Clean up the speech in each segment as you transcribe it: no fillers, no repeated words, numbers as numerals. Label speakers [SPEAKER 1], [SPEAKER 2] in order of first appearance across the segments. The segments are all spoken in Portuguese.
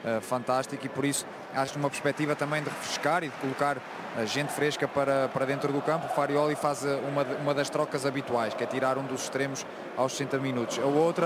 [SPEAKER 1] fantástico, e por isso acho uma perspectiva também de refrescar e de colocar gente fresca para dentro do campo. O Farioli faz uma das trocas habituais, que é tirar um dos extremos aos 60 minutos. A outra,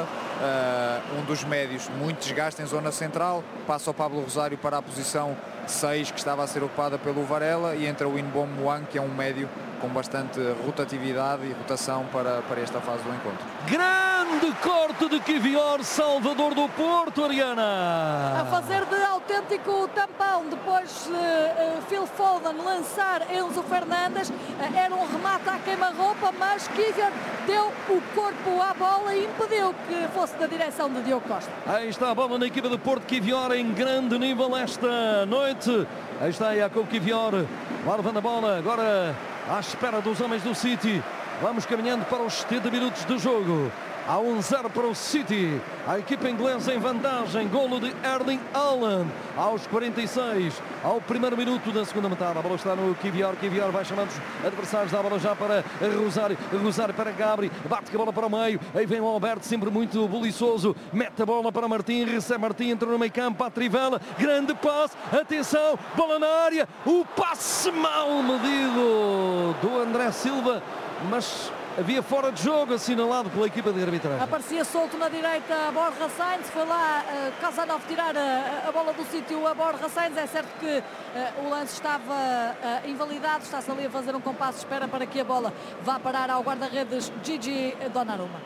[SPEAKER 1] um dos médios, muito desgaste em zona central, passa o Pablo Rosário para a posição 6, que estava a ser ocupada pelo Varela, e entra o Inbom Muang, que é um médio com bastante rotatividade e rotação para esta fase do encontro.
[SPEAKER 2] Grande corte de Kiwior, Salvador do Porto, Ariana.
[SPEAKER 3] A fazer de autêntico tampão, depois de Phil Foden lançar Enzo Fernandes, era um remate à queima-roupa, mas Kiwior deu o corpo à bola e impediu que fosse da direção de Diogo Costa.
[SPEAKER 2] Aí está a bola na equipa do Porto, Kiwior em grande nível esta noite. Aí está Jacob Kiwior, vai levando a bola, agora à espera dos homens do City. Vamos caminhando para os 70 minutos do jogo. Há 1-0 para o City. A equipa inglesa em vantagem. Golo de Erling Haaland aos 46. Ao primeiro minuto da segunda metade. A bola está no Kiwior. Kiwior vai chamando os adversários. Dá a bola já para Rosário. Rosário para Gabri. Bate a bola para o meio. Aí vem o Alberto, sempre muito buliçoso. Mete a bola para Martim. Recebe Martim. Entra no meio campo. Para a Trivela. Grande passe. Atenção. Bola na área. O passe mal medido do André Silva. Mas havia fora de jogo assinalado pela equipa de arbitragem.
[SPEAKER 3] Aparecia solto na direita a Borja Sainz, foi lá Casanov tirar a bola do sítio a Borja Sainz. É certo que o lance estava invalidado, está-se ali a fazer um compasso de espera para que a bola vá parar ao guarda-redes Gigi Donnarumma.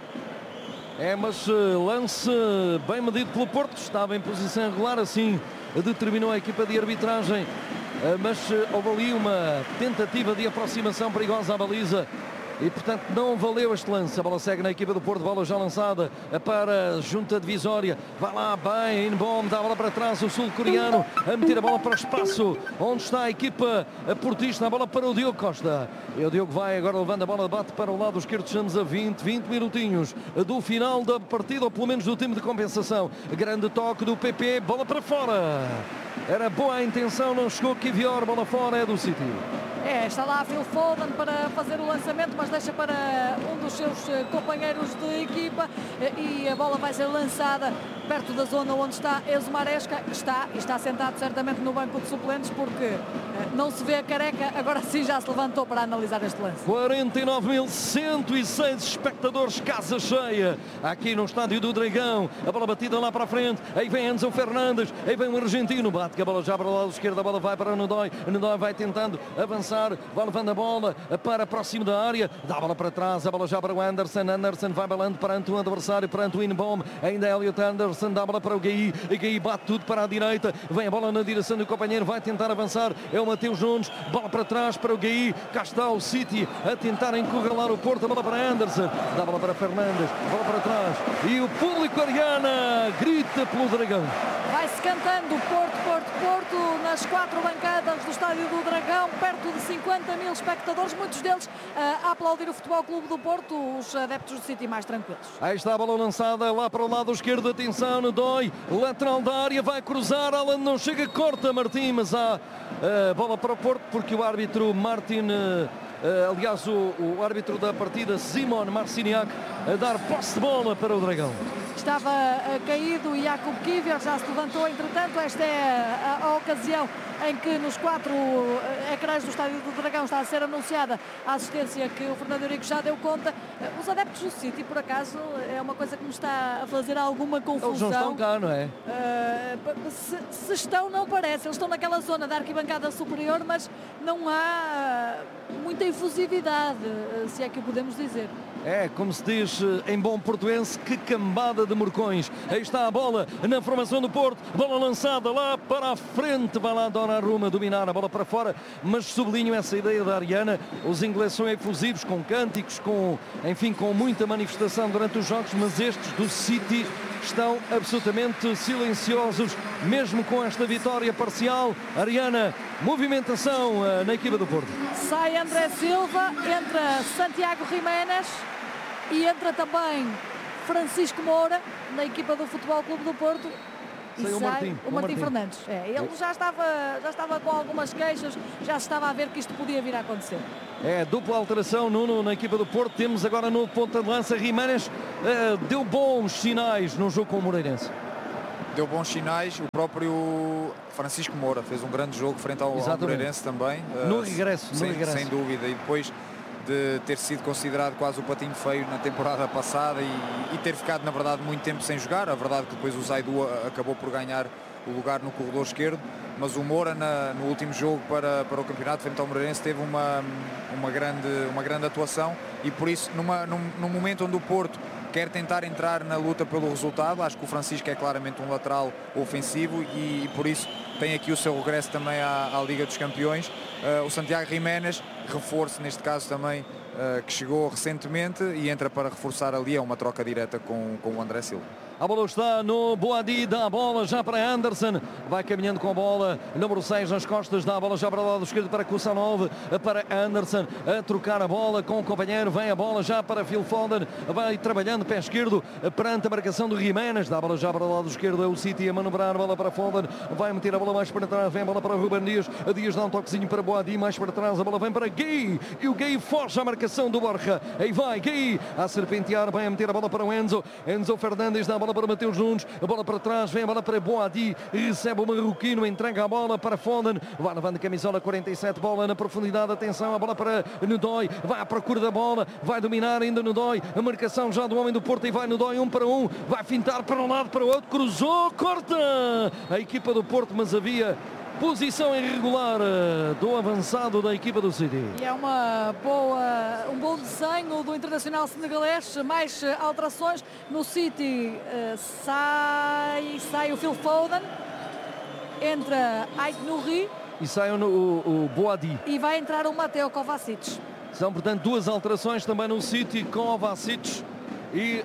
[SPEAKER 2] Mas lance bem medido pelo Porto, estava em posição regular, assim determinou a equipa de arbitragem, mas houve ali uma tentativa de aproximação perigosa à baliza e, portanto, não valeu este lance. A bola segue na equipa do Porto, bola já lançada para a junta divisória. Vai lá bem, Inbom, dá a bola para trás, o sul-coreano a meter a bola para o espaço, onde está a equipa portista, a bola para o Diogo Costa. E o Diogo vai agora levando a bola, bate para o lado esquerdo, estamos a 20 minutinhos do final da partida, ou pelo menos do tempo de compensação. Grande toque do PP, bola para fora. Era boa a intenção, não chegou Kiwior, bola fora, é do City.
[SPEAKER 3] Está lá Phil Foden para fazer o lançamento, mas deixa para um dos seus companheiros de equipa e a bola vai ser lançada perto da zona onde está Enzo Maresca. Está sentado certamente no banco de suplentes, porque não se vê a Careca, agora sim já se levantou para analisar este lance.
[SPEAKER 2] 49.106 espectadores, casa cheia, aqui no estádio do Dragão. A bola batida lá para a frente, aí vem Enzo Fernandes, aí vem o argentino, bate a bola já para o lado esquerdo, a bola vai para o Ndoye vai tentando avançar, vai levando a bola para próximo da área, dá a bola para trás, a bola já para o Anderson vai balando perante o adversário, perante o Inbom, ainda Elliot Anderson, dá a bola para o Guahi, bate tudo para a direita, vem a bola na direção do companheiro, vai tentar avançar, é o Mateus Nunes, bola para trás para o Guahi, cá está o City a tentar encurralar o Porto, a bola para Anderson, dá a bola para Fernandes, bola para trás, e o público Ariana grita pelo Dragão.
[SPEAKER 3] Vai-se cantando Porto, Porto, Porto, nas 4 bancadas do estádio do Dragão, perto de 50.000 espectadores, muitos deles a aplaudir o Futebol Clube do Porto, os adeptos do City mais tranquilos.
[SPEAKER 2] Aí está a bola lançada lá para o lado esquerdo, atenção, Ndoye, lateral da área, vai cruzar, Haaland não chega, corta Martim, mas há bola para o Porto, porque o árbitro Martin... aliás, o árbitro da partida, Simon Marciniak, a dar posse de bola para o Dragão.
[SPEAKER 3] Estava caído e Jakub Kiwior já se levantou, entretanto. Esta é a ocasião em que nos 4 ecrãs do estádio do Dragão está a ser anunciada a assistência que o Fernando Henrique já deu conta. Os adeptos do City, por acaso, é uma coisa que me está a fazer alguma confusão.
[SPEAKER 2] Eles não estão cá, não é?
[SPEAKER 3] Se estão, não parece. Eles estão naquela zona da arquibancada superior, mas não há muita efusividade, se é que o podemos dizer.
[SPEAKER 2] É, como se diz em bom portuense, que cambada de morcões. Aí está a bola na formação do Porto, bola lançada lá para a frente, vai lá Donnarumma dominar a bola para fora, mas sublinho essa ideia da Ariana, os ingleses são efusivos, com cânticos, com muita manifestação durante os jogos, mas estes do City estão absolutamente silenciosos, mesmo com esta vitória parcial. Ariana, movimentação na equipa do Porto.
[SPEAKER 3] Sai André Silva, entra Santiago Jiménez e entra também Francisco Moura na equipa do Futebol Clube do Porto. E sai o Martim Fernandes. Ele já estava com algumas queixas, já se estava a ver que isto podia vir a acontecer.
[SPEAKER 2] Dupla alteração, Nuno, na equipa do Porto. Temos agora no ponta de lança Jiménez, deu bons sinais no jogo com o Moreirense.
[SPEAKER 1] deu bons sinais. O próprio Francisco Moura fez um grande jogo frente ao Moreirense também.
[SPEAKER 2] No regresso.
[SPEAKER 1] Sem dúvida. E depois de ter sido considerado quase o patinho feio na temporada passada e ter ficado, na verdade, muito tempo sem jogar. A verdade é que depois o Zaidu acabou por ganhar o lugar no corredor esquerdo, mas o Moura no último jogo para o campeonato frente ao Moreirense teve uma grande atuação e por isso num momento onde o Porto quer tentar entrar na luta pelo resultado, acho que o Francisco é claramente um lateral ofensivo e por isso tem aqui o seu regresso também à Liga dos Campeões. O Santiago Giménez, reforço neste caso também, que chegou recentemente e entra para reforçar ali, é uma troca direta com o André Silva.
[SPEAKER 2] A bola está no Boadi, dá a bola já para Anderson, vai caminhando com a bola, número 6 nas costas, dá a bola já para o lado esquerdo para Kusanov, para Anderson, a trocar a bola com o companheiro, vem a bola já para Phil Foden, vai trabalhando pé esquerdo perante a marcação do Giménez, dá a bola já para o lado esquerdo, é o City a manobrar, a bola para Foden, vai meter a bola mais para trás, vem a bola para Ruben Dias, Dias dá um toquezinho para Boadi, mais para trás, a bola vem para Gay, e o Gay foge à marcação do Borja, aí vai Gay a serpentear, vai a meter a bola para o Enzo Fernandes, dá a bola para Mateus Nunes, a bola para trás, vem a bola para Boadi, recebe o marroquino, entrega a bola para Foden, vai levando a camisola 47, bola na profundidade, atenção, a bola para Nudói, vai à procura da bola, vai dominar ainda Nudói, a marcação já do homem do Porto e vai Nudói 1 para 1, vai fintar para um lado, para o outro, cruzou, corta a equipa do Porto, mas havia posição irregular do avançado da equipa do City.
[SPEAKER 3] E é um bom desenho do internacional senegalês. Mais alterações no City. Sai o Phil Foden, entra Ait Nouri
[SPEAKER 2] e sai o Boadi.
[SPEAKER 3] E vai entrar o Mateo Kovacic.
[SPEAKER 2] São, portanto, duas alterações também no City, Kovacic e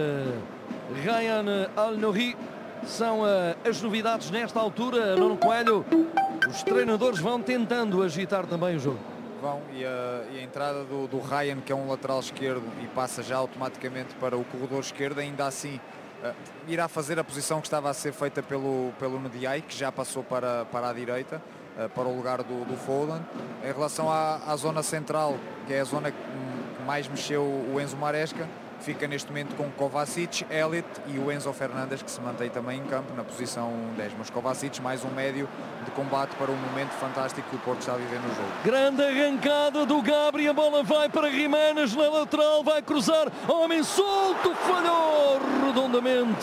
[SPEAKER 2] Ryan Al-Nouri. São as novidades nesta altura. Nuno Coelho, os treinadores vão tentando agitar também o jogo.
[SPEAKER 1] Vão, e a entrada do Ryan, que é um lateral esquerdo e passa já automaticamente para o corredor esquerdo, ainda assim irá fazer a posição que estava a ser feita pelo Ndiaye, que já passou para a direita, para o lugar do Foden. Em relação à zona central, que é a zona que mais mexeu o Enzo Maresca, fica neste momento com Kovacic, Elliott e o Enzo Fernandes, que se mantém também em campo na posição 10. Mas Kovacic mais um médio de combate para um momento fantástico que o Porto está a viver no jogo.
[SPEAKER 2] Grande arrancada do Gabri, a bola vai para Giménez na lateral, vai cruzar, homem solto, falhou redondamente.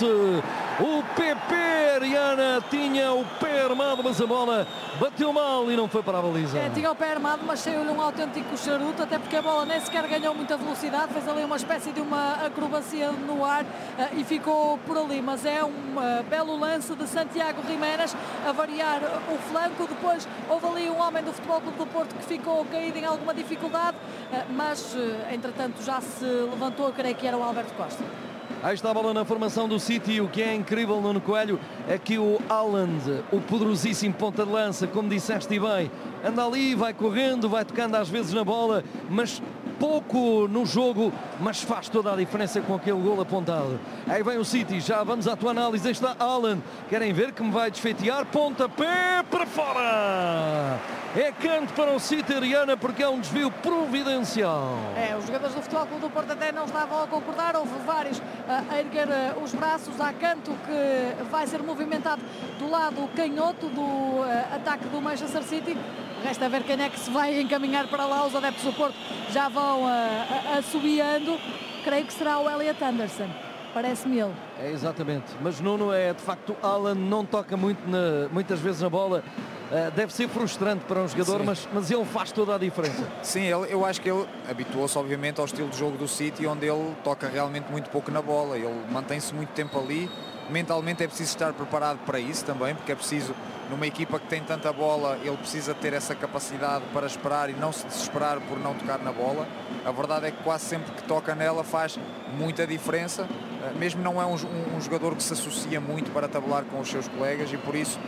[SPEAKER 2] O PP Ariana tinha o pé armado, mas a bola bateu mal e não foi para a baliza.
[SPEAKER 3] Tinha o pé armado, mas saiu-lhe um autêntico charuto, até porque a bola nem sequer ganhou muita velocidade, fez ali uma espécie de uma acrobacia no ar e ficou por ali, mas é um belo lance de Santiago Giménez a variar o flanco. Depois houve ali um homem do Futebol Clube do Porto que ficou caído em alguma dificuldade, mas entretanto já se levantou, creio que era o Alberto Costa.
[SPEAKER 2] Aí está a bola na formação do City. O que é incrível, Nuno Coelho, é que o Haaland, o poderosíssimo ponta de lança, como disseste bem, anda ali, vai correndo, vai tocando às vezes na bola, mas pouco no jogo, mas faz toda a diferença com aquele gol apontado. Aí vem o City, já vamos à tua análise. Aí está Haaland, querem ver que me vai desfeitear, pontapé para fora. É canto para o City, Ariana, porque é um desvio providencial.
[SPEAKER 3] Os jogadores do Futebol Clube do Porto até não estavam a concordar, houve vários a erguer os braços. Há canto que vai ser movimentado do lado canhoto do ataque do Manchester City. Resta ver quem é que se vai encaminhar para lá. Os adeptos do Porto já vão assobiando. Creio que será o Elliot Anderson. Parece-me ele.
[SPEAKER 2] É exatamente. Mas Nuno, de facto, Haaland não toca muitas vezes na bola. Deve ser frustrante para um jogador, mas ele faz toda a diferença.
[SPEAKER 1] Sim, eu acho que ele habituou-se obviamente ao estilo de jogo do City, onde ele toca realmente muito pouco na bola. Ele mantém-se muito tempo ali. Mentalmente é preciso estar preparado para isso também, porque é preciso, numa equipa que tem tanta bola, ele precisa ter essa capacidade para esperar e não se desesperar por não tocar na bola. A verdade é que quase sempre que toca nela faz muita diferença. Mesmo não é um jogador que se associa muito para tabular com os seus colegas e por isso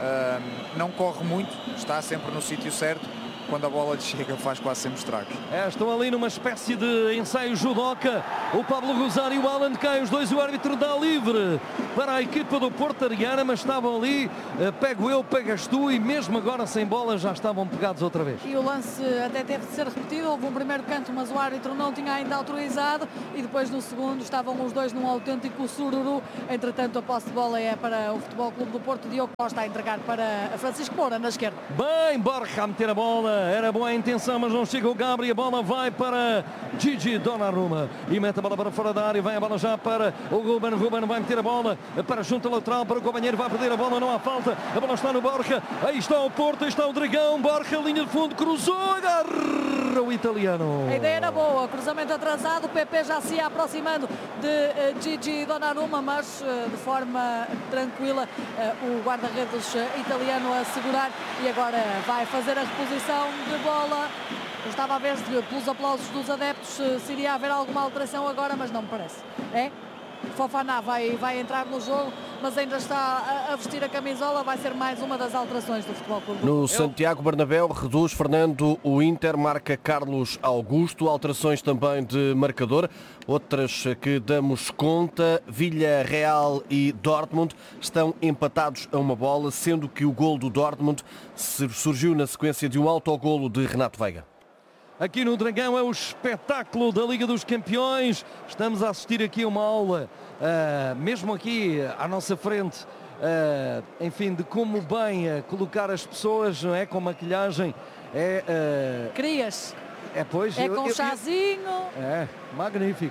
[SPEAKER 1] não corre muito, está sempre no sítio certo. Quando a bola lhe chega faz quase sempre estragos.
[SPEAKER 2] Estão ali numa espécie de ensaio judoca. O Pablo Rosário e o Haaland caem os dois, o árbitro dá livre para a equipa do Porto, Ariana, mas estavam ali, pego eu, pegas tu, e mesmo agora sem bola já estavam pegados outra vez.
[SPEAKER 3] E o lance até teve de ser repetido, houve um primeiro canto, mas o árbitro não tinha ainda autorizado, e depois no segundo estavam os dois num autêntico sururu. Entretanto, a posse de bola é para o Futebol Clube do Porto. Diogo Costa a entregar para Francisco Moura na esquerda.
[SPEAKER 2] Bem, Borja a meter a bola, era boa a intenção, mas não chega o Gabri, a bola vai para Gigi Donnarumma e mete a bola para fora da área, vai a bola já para o Ruben vai meter a bola para junto lateral, para o companheiro, vai perder a bola, não há falta, a bola está no Borja, aí está o Porto, aí está o Dragão, Borja, linha de fundo, cruzou, agarra o italiano.
[SPEAKER 3] A ideia era boa, cruzamento atrasado, o PP já se ia aproximando de Gigi Donnarumma, mas de forma tranquila, o guarda-redes italiano a segurar, e agora vai fazer a reposição de bola. Eu estava a ver pelos aplausos dos adeptos se iria haver alguma alteração agora, mas não me parece. Fofana vai entrar no jogo, mas ainda está a vestir a camisola, vai ser mais uma das alterações do Futebol Clube do Porto.
[SPEAKER 4] No Santiago Bernabéu reduz Fernando o Inter, marca Carlos Augusto, alterações também de marcador, outras que damos conta, Villarreal e Dortmund estão empatados a uma bola, sendo que o gol do Dortmund surgiu na sequência de um autogolo de Renato Veiga.
[SPEAKER 2] Aqui no Dragão é o espetáculo da Liga dos Campeões. Estamos a assistir aqui a uma aula, mesmo aqui à nossa frente, enfim, de como bem colocar as pessoas, não é? Com maquilhagem.
[SPEAKER 3] Crias.
[SPEAKER 2] Pois,
[SPEAKER 3] é com chazinho.
[SPEAKER 2] É, magnífico.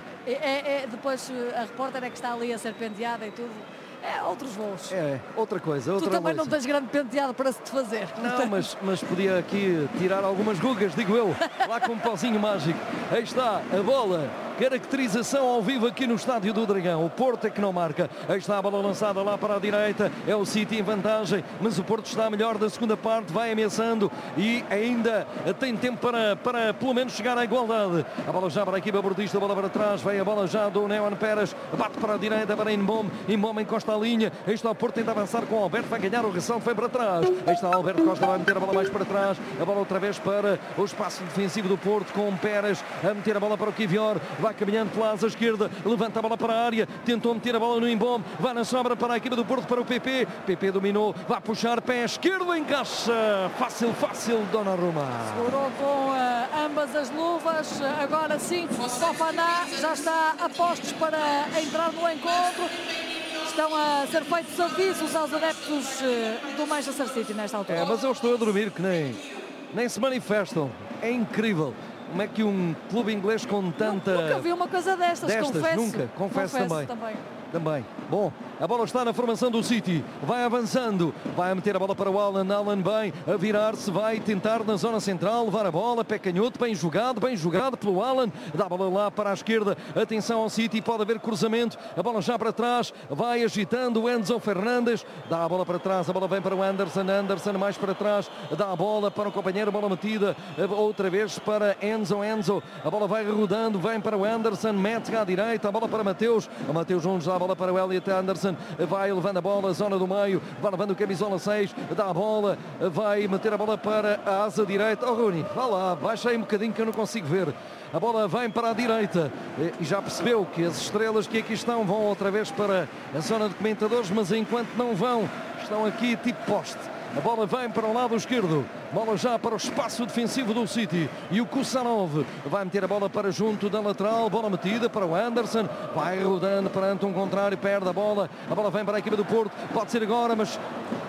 [SPEAKER 3] Depois a repórter é que está ali a ser penteada e tudo. Outros voos.
[SPEAKER 2] Outra coisa.
[SPEAKER 3] Tu também não tens grande penteado para se te fazer.
[SPEAKER 2] Não, mas podia aqui tirar algumas rugas, digo eu, lá com um pauzinho mágico. Aí está a bola. Caracterização ao vivo aqui no Estádio do Dragão. O Porto é que não marca. Aí está a bola lançada lá para a direita. É o City em vantagem, mas o Porto está melhor da segunda parte. Vai ameaçando e ainda tem tempo para pelo menos chegar à igualdade. A bola já para a equipa portista, a bola para trás. Vai a bola já do Neon Pérez. Bate para a direita para Inbom. Inbom encosta a linha. Aí está o Porto, tenta avançar com o Alberto. Vai ganhar o ressalto, foi para trás. Aí está Alberto Costa, vai meter a bola mais para trás. A bola outra vez para o espaço defensivo do Porto, com o Pérez a meter a bola para o Kivior. Vai caminhando pela asa esquerda, levanta a bola para a área, tentou meter a bola no Inbom, vai na sobra para a equipa do Porto, para o PP. PP dominou, vai puxar, pé esquerdo, encaixa. Fácil, Donnarumma.
[SPEAKER 3] Segurou com ambas as luvas. Agora sim, Fofana já está a postos para entrar no encontro. Estão a ser feitos avisos aos adeptos do Manchester City nesta altura.
[SPEAKER 2] Mas eu estou a dormir que nem se manifestam. É incrível. Como é que um clube inglês com tanta...
[SPEAKER 3] Nunca vi uma coisa destas, confesso.
[SPEAKER 2] Nunca, confesso também. Bom, a bola está na formação do City, vai avançando, vai a meter a bola para o Alan bem a virar-se, vai tentar na zona central, levar a bola, pé canhoto, bem jogado pelo Alan, dá a bola lá para a esquerda, atenção ao City, pode haver cruzamento, a bola já para trás, vai agitando o Enzo Fernandes, dá a bola para trás, a bola vem para o Anderson mais para trás, dá a bola para o companheiro, bola metida, outra vez para Enzo, a bola vai rodando, vem para o Anderson, mete à direita, a bola para Mateus, Nunes dá a bola para o Elliot Anderson, vai levando a bola, zona do meio, vai levando o camisola 6, dá a bola, vai meter a bola para a asa direita. Rooney, vá lá, baixa aí um bocadinho que eu não consigo ver. A bola vem para a direita e já percebeu que as estrelas que aqui estão vão outra vez para a zona de comentadores, mas enquanto não vão, estão aqui tipo poste. A bola vem para o lado esquerdo. Bola já para o espaço defensivo do City. E o Kusanov vai meter a bola para junto da lateral. Bola metida para o Anderson. Vai rodando perante um contrário. Perde a bola. A bola vem para a equipa do Porto. Pode ser agora, mas...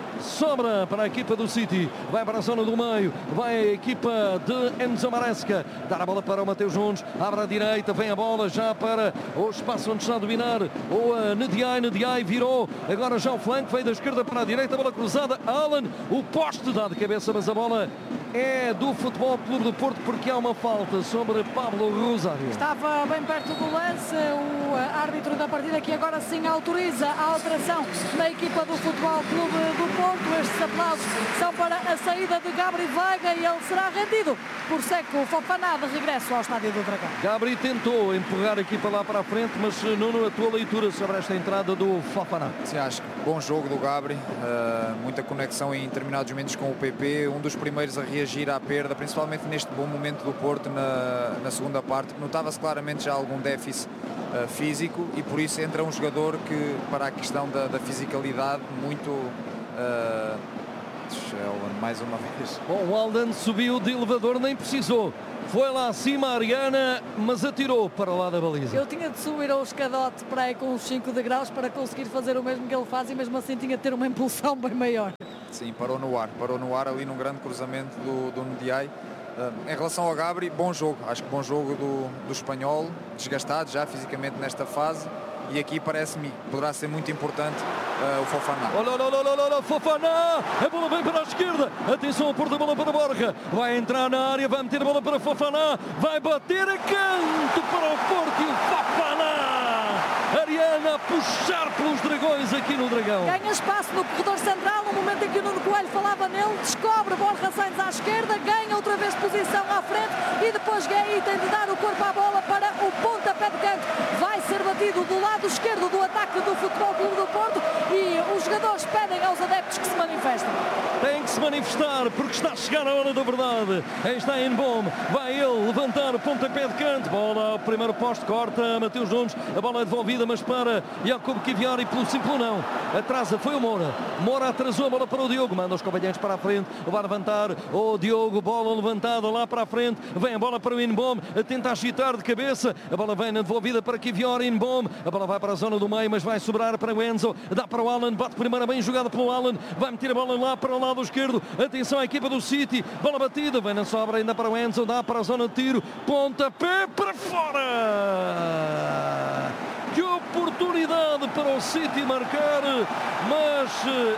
[SPEAKER 2] sobra para a equipa do City, vai para a zona do meio, vai a equipa de Enzo Maresca, dar a bola para o Mateus Nunes, abre à direita, vem a bola já para o espaço onde está a dominar o Ndiaye virou, agora já o flanco, veio da esquerda para a direita, a bola cruzada, Alan, o poste dá de cabeça, mas a bola é do Futebol Clube do Porto porque há uma falta sobre Pablo Rosário.
[SPEAKER 3] Estava bem perto do lance, o árbitro da partida que agora sim autoriza a alteração na equipa do Futebol Clube do Porto. Porto. Estes aplausos são para a saída de Gabri Veiga e ele será rendido por Seco Fofana de regresso ao Estádio do Dragão.
[SPEAKER 2] Gabri tentou empurrar a equipa lá para a frente, mas Nuno, a tua leitura sobre esta entrada do Fofana?
[SPEAKER 1] Sim, acho que bom jogo do Gabri, muita conexão em determinados momentos com o PP, um dos primeiros a reagir à perda, principalmente neste bom momento do Porto na segunda parte. Notava-se claramente já algum déficit físico e por isso entra um jogador que, para a questão da fisicalidade, muito... mais uma vez.
[SPEAKER 2] Bom, o Alden subiu de elevador, nem precisou. Foi lá acima a Ariana, mas atirou para lá da baliza.
[SPEAKER 3] Eu tinha de subir ao escadote para aí com os 5 degraus para conseguir fazer o mesmo que ele faz e mesmo assim tinha de ter uma impulsão bem maior.
[SPEAKER 1] Sim, parou no ar ali num grande cruzamento do Ndiaye. Em relação ao Gabri, bom jogo, acho que bom jogo do espanhol, desgastado já fisicamente nesta fase. E aqui parece-me poderá ser muito importante o Fofana.
[SPEAKER 2] Olha, Fofana! A bola vem para a esquerda. Atenção, Porto, a bola para Borja. Vai entrar na área, vai meter a bola para Fofana. Vai bater a canto para o Porto e o Fofana! Ariana a puxar pelos dragões aqui no Dragão.
[SPEAKER 3] Ganha espaço no corredor central, no momento em que o Nuno Coelho falava nele, descobre Borja Sainz à esquerda, ganha outra vez posição à frente e depois Gueye tem de dar o corpo à bola para o pontapé de canto. Vai ser batido do lado esquerdo do ataque do Futebol Clube do Porto e os jogadores pedem aos adeptos que se manifestem.
[SPEAKER 2] Tem que se manifestar porque está a chegar a hora da verdade. Aí está Nbom, vai ele levantar o pontapé de canto. Bola ao primeiro poste, corta Mateus Nunes, a bola é devolvida, mas para Jacob Kivior e pelo simples não. Atrasa, foi o Moura. Moura atrasou a bola para o Diogo, manda os companheiros para a frente, vai levantar o Diogo, bola levantada lá para a frente, vem a bola para o Nbom, tenta agitar de cabeça, a bola vem na devolvida para Kivior, Nbom, a bola vai para a zona do meio, mas vai sobrar para o Enzo, dá para o Alan, bate primeira bem jogada pelo Alan, vai meter a bola lá para o lado esquerdo, atenção à equipa do City, bola batida, vem na sobra ainda para o Enzo, dá para a zona de tiro, pontapé para fora! Que oportunidade para o City marcar, mas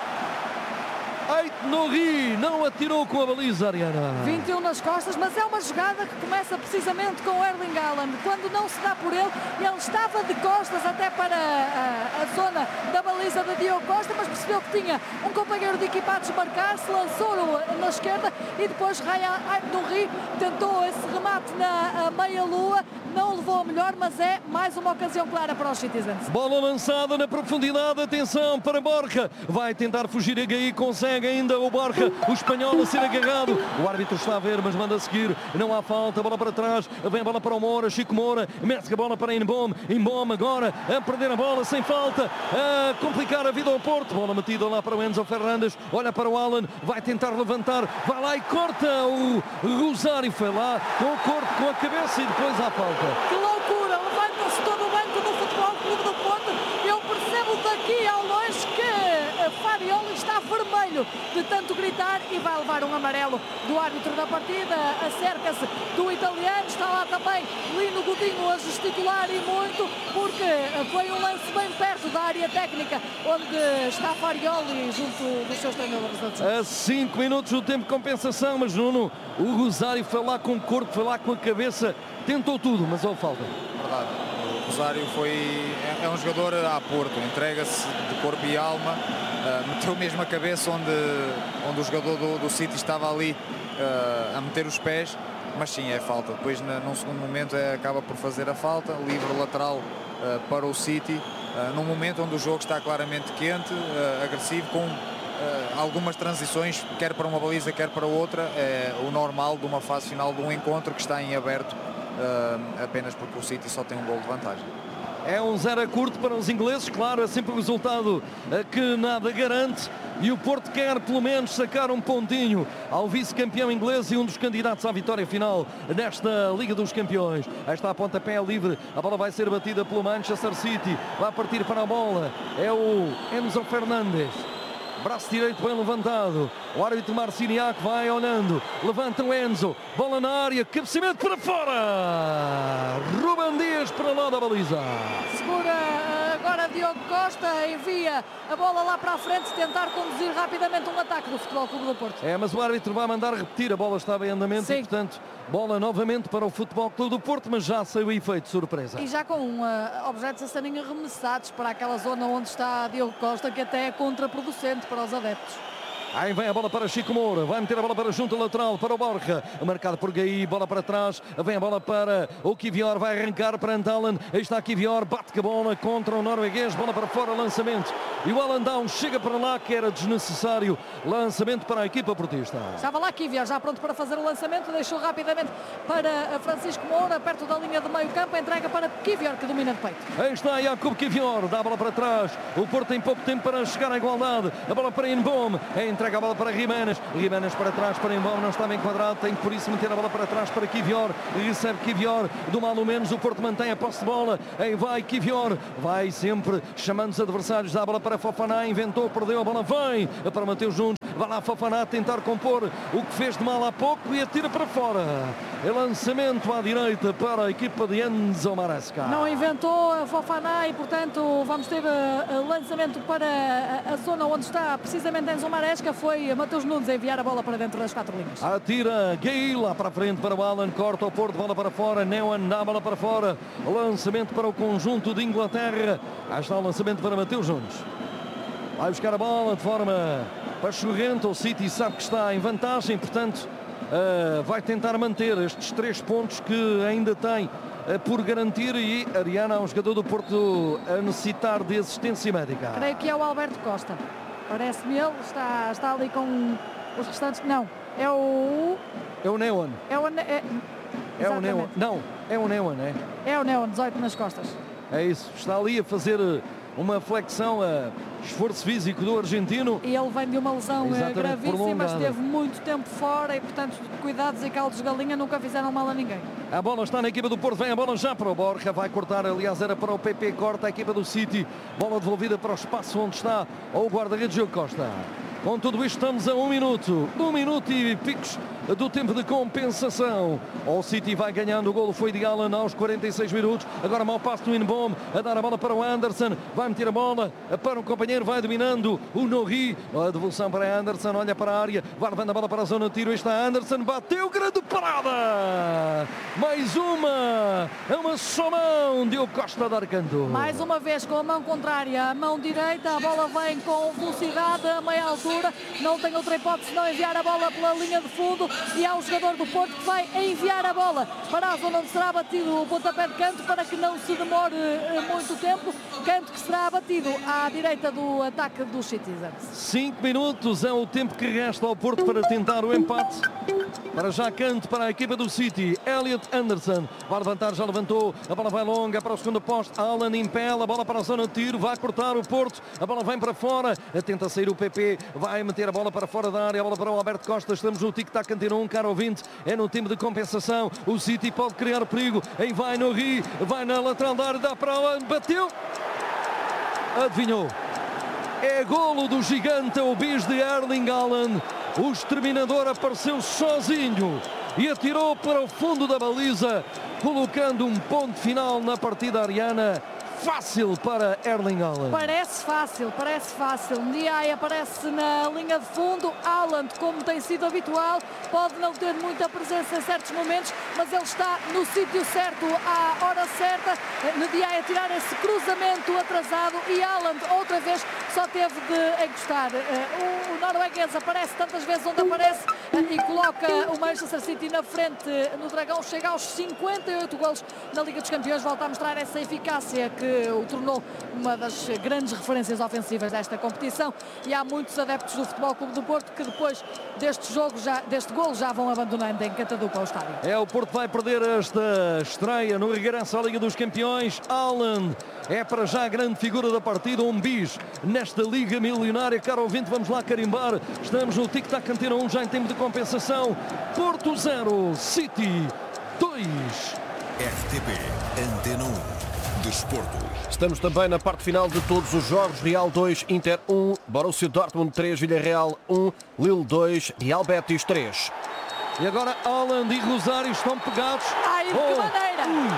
[SPEAKER 2] Ait Nouri não atirou com a baliza, Ariana.
[SPEAKER 3] 21 nas costas, mas é uma jogada que começa precisamente com o Erling Haaland. Quando não se dá por ele estava de costas até para a zona da baliza de Diogo Costa, mas percebeu que tinha um companheiro de equipa a desmarcar-se, lançou-o na esquerda e depois Ait Nouri tentou esse remate na meia-lua. Não levou a melhor, mas é mais uma ocasião clara para os Citizens.
[SPEAKER 2] Bola lançada na profundidade, atenção para Borja. Vai tentar fugir a Gueye, consegue ainda o Borja, o espanhol a ser agarrado. O árbitro está a ver, mas manda a seguir. Não há falta, bola para trás. Vem a bola para o Moura, Chico Moura. Mete a bola para Nbom. Nbom agora a perder a bola sem falta. A complicar a vida ao Porto. Bola metida lá para o Enzo Fernandes. Olha para o Alan, vai tentar levantar. Vai lá e corta o Rosário. Foi lá com o corpo, com a cabeça e depois há falta.
[SPEAKER 3] Que loucura! Levanta-se todo o banco do Futebol Clube do Porto. Eu percebo daqui ao longe que Farioli está vermelho de tanto gritar e vai levar um amarelo do árbitro da partida. Acerca-se do italiano. Está lá também Lino Godinho a gesticular e muito, porque foi um lance bem perto da área técnica onde está Farioli junto dos seus treinadores.
[SPEAKER 2] A 5 minutos do tempo de compensação, mas Nuno, o Rosário foi lá com o corpo, foi lá com a cabeça, tentou tudo, mas houve falta.
[SPEAKER 1] Verdade. O Rosário é um jogador a Porto, entrega-se de corpo e alma, meteu mesmo a cabeça onde o jogador do City estava ali a meter os pés, mas sim, é falta. Depois, num segundo momento, acaba por fazer a falta, livre lateral para o City, num momento onde o jogo está claramente quente, agressivo, com algumas transições, quer para uma baliza, quer para outra, é o normal de uma fase final de um encontro que está em aberto, apenas porque o City só tem um gol de vantagem.
[SPEAKER 2] É um 0 a curto para os ingleses, claro, é sempre um resultado que nada garante e o Porto quer pelo menos sacar um pontinho ao vice-campeão inglês e um dos candidatos à vitória final nesta Liga dos Campeões. Aí está a pontapé livre, a bola vai ser batida pelo Manchester City, vai partir para a bola, é o Enzo Fernandes. Braço direito bem levantado. O árbitro Marciniak vai olhando. Levanta o Enzo. Bola na área. Cabeceamento para fora. Ruben Dias para lá da baliza.
[SPEAKER 3] Segura agora Diogo Costa. Envia a bola lá para a frente. Tentar conduzir rapidamente um ataque do Futebol Clube do Porto.
[SPEAKER 2] Mas o árbitro vai mandar repetir. A bola estava em andamento. Sim. E, portanto, bola novamente para o Futebol Clube do Porto. Mas já saiu o efeito de surpresa.
[SPEAKER 3] E já com objetos a serem arremessados para aquela zona onde está Diogo Costa, que até é contraproducente para os adeptos.
[SPEAKER 2] Aí vem a bola para Chico Moura, vai meter a bola para junto lateral, para o Borja, marcado por Gaí, bola para trás, vem a bola para o Kivior, vai arrancar para Alan, aí está Kivior, bate a bola contra o norueguês, bola para fora, lançamento, e o Alan Down chega para lá, que era desnecessário, lançamento para a equipa portista.
[SPEAKER 3] Estava lá Kivior, já pronto para fazer o lançamento, deixou rapidamente para Francisco Moura, perto da linha de meio campo, entrega para Kivior, que domina de peito.
[SPEAKER 2] Aí está Jakub Kivior, dá a bola para trás, o Porto tem pouco tempo para chegar à igualdade, a bola para Inbom, entrega a bola para Jiménez para trás, para Inbom, não estava enquadrado, tem que por isso meter a bola para trás para Kivior, recebe Kivior, do mal ou menos, o Porto mantém a posse de bola, aí vai Kivior, vai sempre chamando os adversários, dá a bola para Fofana, inventou, perdeu a bola, vem para Mateus Nunes, vai lá Fofana tentar compor o que fez de mal há pouco e atira para fora. É lançamento à direita para a equipa de Enzo Maresca.
[SPEAKER 3] Não inventou a Fofana e, portanto, vamos ter lançamento para a zona onde está precisamente Enzo Maresca. Foi Mateus Nunes a enviar a bola para dentro das 4 linhas.
[SPEAKER 2] Atira Gaí lá para a frente para o Alan, corta o Porto, bola para fora, Neumann dá a bola para fora. Lançamento para o conjunto de Inglaterra. Aí está o lançamento para Mateus Nunes. Vai buscar a bola de forma pachorrenta. O City sabe que está em vantagem, portanto vai tentar manter estes 3 pontos que ainda tem por garantir. E Ariana, um jogador do Porto a necessitar de assistência médica.
[SPEAKER 3] Creio que é o Alberto Costa. Parece-me ele, está ali com os restantes. Não, é o...
[SPEAKER 2] É o Neumann.
[SPEAKER 3] É o
[SPEAKER 2] Neumann. Não, é o Neumann, é?
[SPEAKER 3] É o Neumann, 18 nas costas.
[SPEAKER 2] É isso, está ali a fazer uma flexão, esforço físico do argentino.
[SPEAKER 3] E ele vem de uma lesão gravíssima,
[SPEAKER 2] prolongada.
[SPEAKER 3] esteve muito tempo fora e, portanto, cuidados e caldos de galinha nunca fizeram mal a ninguém.
[SPEAKER 2] A bola está na equipa do Porto, vem a bola já para o Borja, vai cortar, aliás era para o PP, corta a equipa do City, bola devolvida para o espaço onde está o guarda-redes Diogo Costa. Com tudo isto estamos a 1 minuto e picos do tempo de compensação. O City vai ganhando, o golo foi de Alan aos 46 minutos, agora mau passo do Inbom, a dar a bola para o Anderson, vai meter a bola para o companheiro, vai dominando o Norri, a devolução para Anderson, olha para a área, vai levando a bola para a zona de tiro, está Anderson, bateu, grande parada, mais uma só mão, Diogo Costa a dar canto.
[SPEAKER 3] Mais uma vez com a mão contrária, a mão direita, a bola vem com velocidade a meia altura, não tem outra hipótese não enviar a bola pela linha de fundo. E há o jogador do Porto que vai enviar a bola para a zona onde será batido o pontapé de canto para que não se demore muito tempo. Canto que será batido à direita do ataque dos Citizens.
[SPEAKER 2] 5 minutos é o tempo que resta ao Porto para tentar o empate. Para já canto para a equipa do City. Elliot Anderson vai levantar, já levantou. A bola vai longa para o segundo posto. Alan impela, a bola para a zona de tiro. Vai cortar o Porto. A bola vem para fora. Tenta sair o PP. Vai meter a bola para fora da área. A bola para o Alberto Costa. Estamos no tic-tac Antena 1, caro ouvinte. É no tempo de compensação. O City pode criar perigo. Aí vai no Ri. Vai na lateral da área. Dá para Alan. Bateu. Adivinhou. É golo do gigante, o bis de Erling Haaland. O exterminador apareceu sozinho e atirou para o fundo da baliza, colocando um ponto final na partida, Ariana. Fácil para Erling Haaland.
[SPEAKER 3] Parece fácil. Ndiaye aparece na linha de fundo. Haaland, como tem sido habitual, pode não ter muita presença em certos momentos, mas ele está no sítio certo, à hora certa. Ndiaye a tirar esse cruzamento atrasado e Haaland, outra vez, só teve de encostar. O norueguês aparece tantas vezes onde aparece e coloca o Manchester City na frente no Dragão. Chega aos 58 golos na Liga dos Campeões. Volta a mostrar essa eficácia que o tornou uma das grandes referências ofensivas desta competição, e há muitos adeptos do Futebol Clube do Porto que depois deste golo já vão abandonando em Catadupa o estádio.
[SPEAKER 2] O Porto vai perder esta estreia no regresso à Liga dos Campeões. Haaland é para já a grande figura da partida, um bis nesta Liga Milionária. Caro ouvinte, vamos lá carimbar. Estamos no tic-tac Antena 1, já em tempo de compensação. Porto 0, City 2.
[SPEAKER 5] RTP Antena 1. Desporto.
[SPEAKER 4] Estamos também na parte final de todos os jogos. Real 2, Inter 1, Borussia Dortmund 3, Villarreal 1, Lille 2, Real Betis 3.
[SPEAKER 2] E agora Haaland e Rosário estão pegados.
[SPEAKER 3] Ai, de que maneira!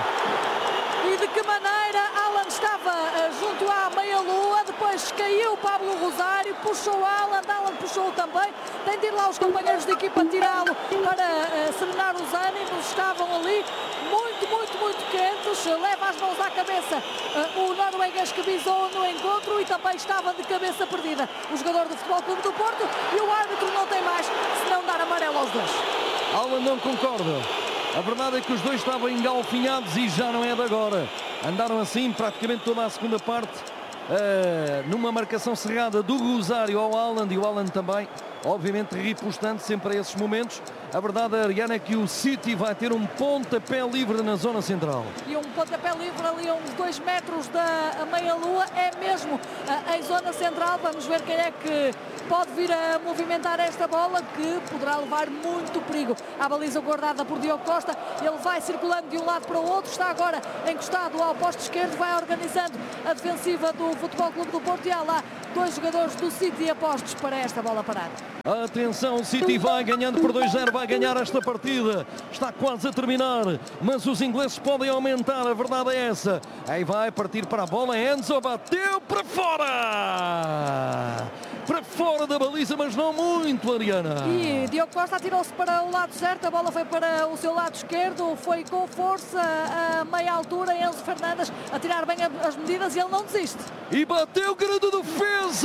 [SPEAKER 3] E de que maneira! Haaland estava junto à meia-lua, depois caiu Pablo Rosário, puxou Haaland puxou também. Tem de ir lá os companheiros de equipa tirá-lo para serenar os ânimos. Estavam ali muito quentes, leva as mãos à cabeça o norueguês que visou no encontro e também estava de cabeça perdida o jogador do Futebol Clube do Porto, e o árbitro não tem mais senão dar amarelo aos dois.
[SPEAKER 2] Alan não concorda. A verdade é que os dois estavam engalfinhados e já não é de agora. Andaram assim praticamente toda a segunda parte, numa marcação cerrada do Rosário ao Haaland, e o Haaland também, obviamente, ripostante sempre a esses momentos. A verdade, Ariana, é que o City vai ter um pontapé livre na zona central.
[SPEAKER 3] E um pontapé livre ali a uns 2 metros da meia-lua, é mesmo em zona central. Vamos ver quem é que pode vir a movimentar esta bola, que poderá levar muito perigo à baliza guardada por Diogo Costa. Ele vai circulando de um lado para o outro, está agora encostado ao posto esquerdo, vai organizando a defensiva do Futebol Clube do Porto, e há lá 2 jogadores do City apostos para esta bola parada.
[SPEAKER 2] Atenção, o City vai ganhando por 2-0, vai ganhar esta partida, está quase a terminar, mas os ingleses podem aumentar, a verdade é essa. Aí vai partir para a bola, Enzo bateu para fora da baliza, mas não muito, Ariana.
[SPEAKER 3] E Diogo Costa atirou-se para o lado certo, a bola foi para o seu lado esquerdo, foi com força a meia altura, Enzo Fernandes a tirar bem as medidas, e ele não desiste.
[SPEAKER 2] E bateu, grande defesa!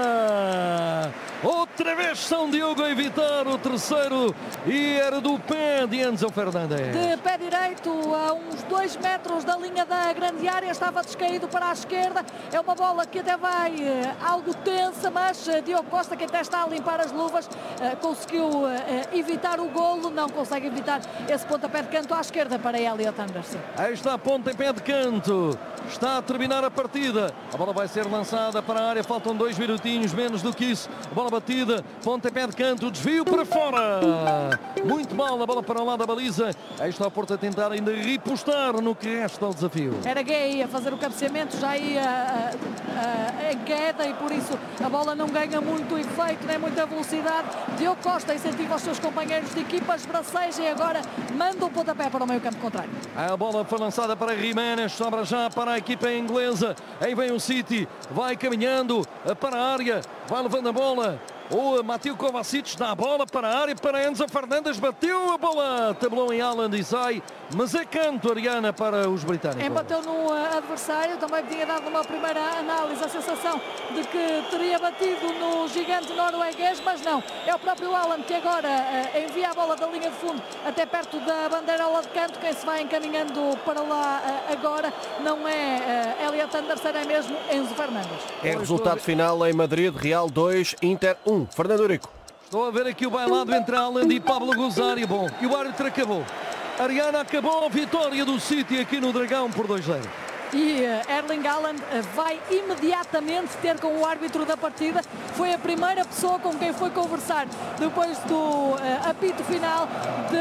[SPEAKER 2] Outra vez São Diogo a evitar o terceiro, e era do pé de Enzo Fernandes.
[SPEAKER 3] De pé direito, a uns 2 metros da linha da grande área, estava descaído para a esquerda. É uma bola que até vai algo tensa, mas Diogo Costa, que até está a limpar as luvas, conseguiu evitar o golo, não consegue evitar esse pontapé de canto à esquerda para Elliot Anderson.
[SPEAKER 2] Aí está, pontapé de canto, está a terminar a partida, a bola vai ser lançada para a área, faltam 2 minutinhos, menos do que isso, a bola batida, pontapé de canto, desvio para fora, muito mal, a bola para o lado da baliza. Aí está o Porto a tentar ainda ripostar no que resta ao desafio.
[SPEAKER 3] Era Gay a fazer o cabeceamento, já ia em queda, e por isso a bola não ganha muito efeito, nem muita velocidade. Diogo Costa incentiva os seus companheiros de equipa, esbraceja e agora manda o pontapé para o meio campo contrário.
[SPEAKER 2] A bola foi lançada para Jiménez, sobra já para a equipa inglesa. Aí vem o City, vai caminhando para a área, vai levando a bola. O Mateo Kovacic dá a bola para a área, para Enzo Fernandes, bateu a bola, tabelou em Haaland e sai, mas é canto, Ariana, para os britânicos.
[SPEAKER 3] Embateu no adversário, também tinha dado uma primeira análise a sensação de que teria batido no gigante norueguês, mas não, é o próprio Haaland que agora envia a bola da linha de fundo até perto da bandeirola de canto. Quem se vai encaminhando para lá agora não é Elliot Anderson, é mesmo Enzo Fernandes.
[SPEAKER 4] É resultado final em Madrid, Real 2, Inter 1. Fernando Eurico.
[SPEAKER 2] Estou a ver aqui o bailado entre Haaland e Pablo Rosário. Bom, e o árbitro acabou. Ariana, acabou a vitória do City aqui no Dragão por 2-0.
[SPEAKER 3] E Erling Haaland vai imediatamente ter com o árbitro da partida. Foi a primeira pessoa com quem foi conversar depois do apito final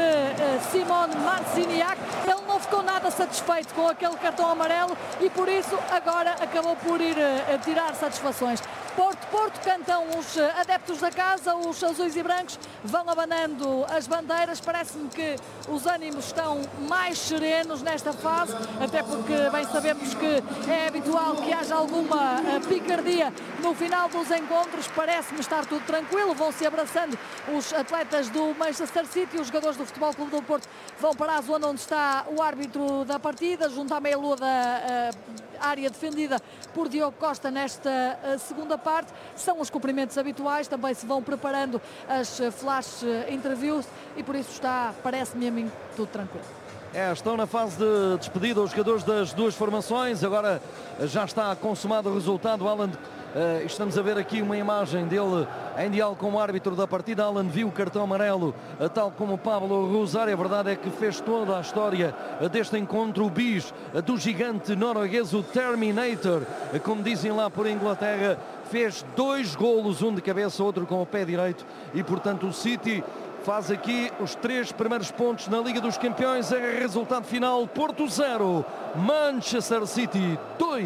[SPEAKER 3] de Simone Marciniak. Ele não ficou nada satisfeito com aquele cartão amarelo e por isso agora acabou por ir tirar satisfações. Porto, cantam os adeptos da casa, os azuis e brancos vão abanando as bandeiras. Parece-me que os ânimos estão mais serenos nesta fase, até porque bem sabemos que é habitual que haja alguma picardia no final dos encontros. Parece-me estar tudo tranquilo, vão se abraçando os atletas do Manchester City. Os jogadores do Futebol Clube do Porto vão para a zona onde está o árbitro da partida, junto à meia-lua da área defendida por Diogo Costa nesta segunda parte. São os cumprimentos habituais, também se vão preparando as flash interviews e por isso está, parece-me a mim, tudo tranquilo.
[SPEAKER 2] Estão na fase de despedida os jogadores das duas formações. Agora já está consumado o resultado. Haaland, estamos a ver aqui uma imagem dele em diálogo com o árbitro da partida. Haaland viu o cartão amarelo, tal como Pablo Rosário. A verdade é que fez toda a história deste encontro. O bis do gigante norueguês, o Terminator, como dizem lá por Inglaterra, fez 2 golos, um de cabeça, outro com o pé direito, e portanto o City faz aqui os 3 primeiros pontos na Liga dos Campeões. É resultado final: Porto 0, Manchester City 2.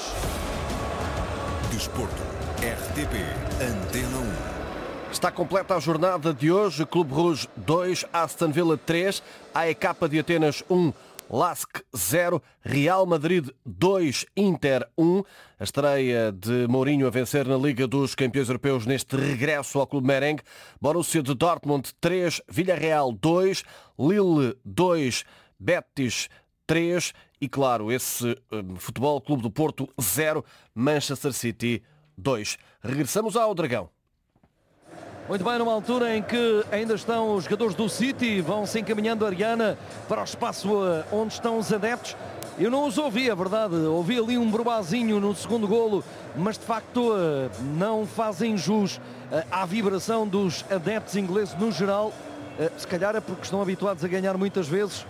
[SPEAKER 5] Desporto, RTP, Antena 1.
[SPEAKER 4] Está completa a jornada de hoje. Clube Rouge 2, Aston Villa 3, AEK de Atenas 1, LASK 0, Real Madrid 2, Inter 1. A estreia de Mourinho a vencer na Liga dos Campeões Europeus neste regresso ao Clube Merengue. Borussia de Dortmund 3, Villarreal 2, Lille 2, Betis 3 e, claro, esse Futebol Clube do Porto 0, Manchester City 2. Regressamos ao Dragão.
[SPEAKER 2] Muito bem, numa altura em que ainda estão os jogadores do City, vão se encaminhando, Ariana, para o espaço onde estão os adeptos. Eu não os ouvi, é verdade, ouvi ali um brobazinho no segundo golo, mas de facto não fazem jus à vibração dos adeptos ingleses no geral. Se calhar é porque estão habituados a ganhar muitas vezes.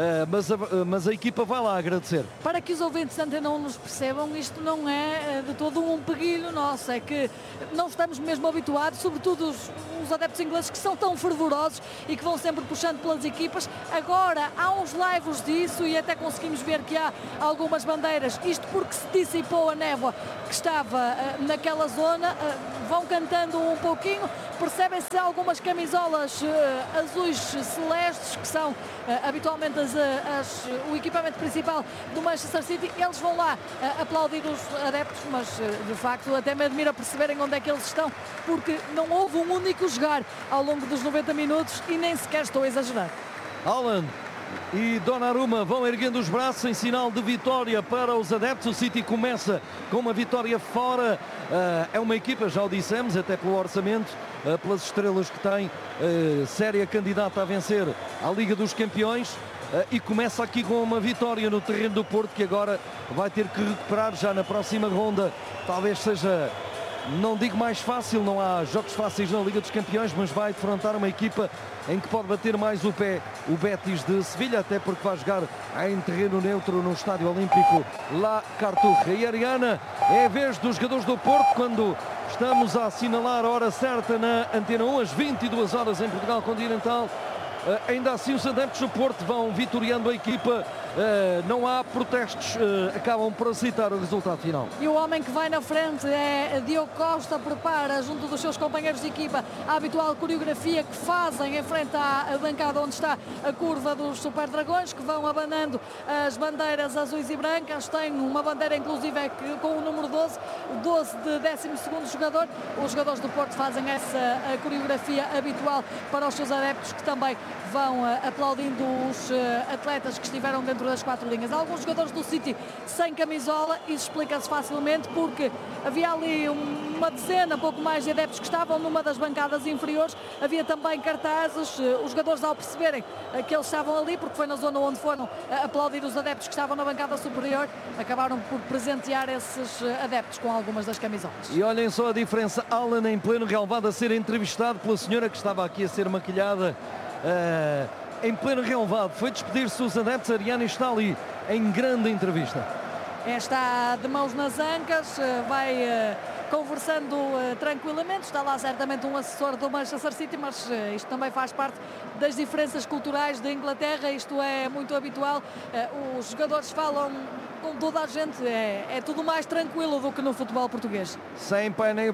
[SPEAKER 2] Mas a equipa vai lá agradecer.
[SPEAKER 3] Para que os ouvintes de Antena 1 nos percebam, isto não é de todo um peguilho nosso, é que não estamos mesmo habituados, sobretudo os adeptos ingleses que são tão fervorosos e que vão sempre puxando pelas equipas. Agora há uns laivos disso e até conseguimos ver que há algumas bandeiras, isto porque se dissipou a névoa que estava naquela zona, vão cantando um pouquinho, percebem-se algumas camisolas azuis celestes que são habitualmente o equipamento principal do Manchester City. Eles vão lá aplaudir os adeptos, mas de facto até me admira perceberem onde é que eles estão, porque não houve um único jogar ao longo dos 90 minutos e nem sequer estou a exagerar.
[SPEAKER 2] Haaland e Donnarumma vão erguendo os braços em sinal de vitória para os adeptos. O City começa com uma vitória fora. É uma equipa, já o dissemos, até pelo orçamento, pelas estrelas que tem, séria candidata a vencer a Liga dos Campeões. E começa aqui com uma vitória no terreno do Porto, que agora vai ter que recuperar já na próxima ronda. Talvez seja, não digo mais fácil, não há jogos fáceis na Liga dos Campeões, mas vai defrontar uma equipa em que pode bater mais o pé, o Betis de Sevilha, até porque vai jogar em terreno neutro no Estádio Olímpico La Cartuja. E Ariana, é a vez dos jogadores do Porto, quando estamos a assinalar a hora certa na Antena 1, às 22 horas em Portugal Continental. Ainda assim os adeptos do Porto vão vitoriando a equipa, não há protestos, acabam por aceitar o resultado final.
[SPEAKER 3] E o homem que vai na frente é Diogo Costa, prepara junto dos seus companheiros de equipa a habitual coreografia que fazem em frente à bancada onde está a curva dos Super Dragões, que vão abanando as bandeiras azuis e brancas. Tem uma bandeira inclusive com o número 12 de 12º jogador. Os jogadores do Porto fazem essa coreografia habitual para os seus adeptos, que também vão aplaudindo os atletas que estiveram dentro das 4 linhas. Alguns jogadores do City sem camisola, isso explica-se facilmente porque havia ali uma dezena, pouco mais de adeptos que estavam numa das bancadas inferiores. Havia também cartazes, os jogadores ao perceberem que eles estavam ali, porque foi na zona onde foram aplaudir os adeptos que estavam na bancada superior, acabaram por presentear esses adeptos com algumas das camisolas.
[SPEAKER 2] E olhem só a diferença, Alan em pleno relvado a ser entrevistado pela senhora que estava aqui a ser maquilhada. Em pleno relvado, foi despedir-se dos adeptos. Ariana está ali em grande entrevista.
[SPEAKER 3] Está de mãos nas ancas, vai conversando tranquilamente. Está lá certamente um assessor do Manchester City, mas isto também faz parte das diferenças culturais da Inglaterra. Isto é muito habitual. Os jogadores falam com toda a gente, é tudo mais tranquilo do que no futebol português.
[SPEAKER 2] Sem painel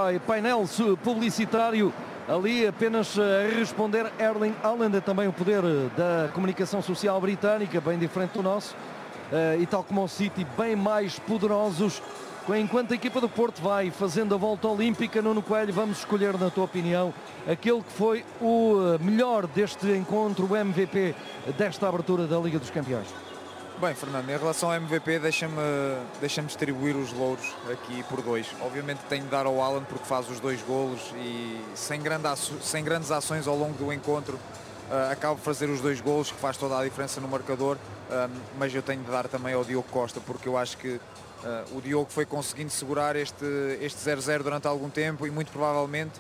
[SPEAKER 2] publicitário ali, apenas a responder Erling Haaland. É também o poder da comunicação social britânica, bem diferente do nosso, e tal como o City, bem mais poderosos. Enquanto a equipa do Porto vai fazendo a volta olímpica, Nuno Coelho, vamos escolher, na tua opinião, aquele que foi o melhor deste encontro, o MVP desta abertura da Liga dos Campeões.
[SPEAKER 1] Bem, Fernando, em relação ao MVP, deixa-me distribuir os louros aqui por 2. Obviamente tenho de dar ao Haaland porque faz os 2 golos e sem grandes ações ao longo do encontro acaba por fazer os 2 golos, que faz toda a diferença no marcador, mas eu tenho de dar também ao Diogo Costa, porque eu acho que o Diogo foi conseguindo segurar este 0-0 durante algum tempo e muito provavelmente,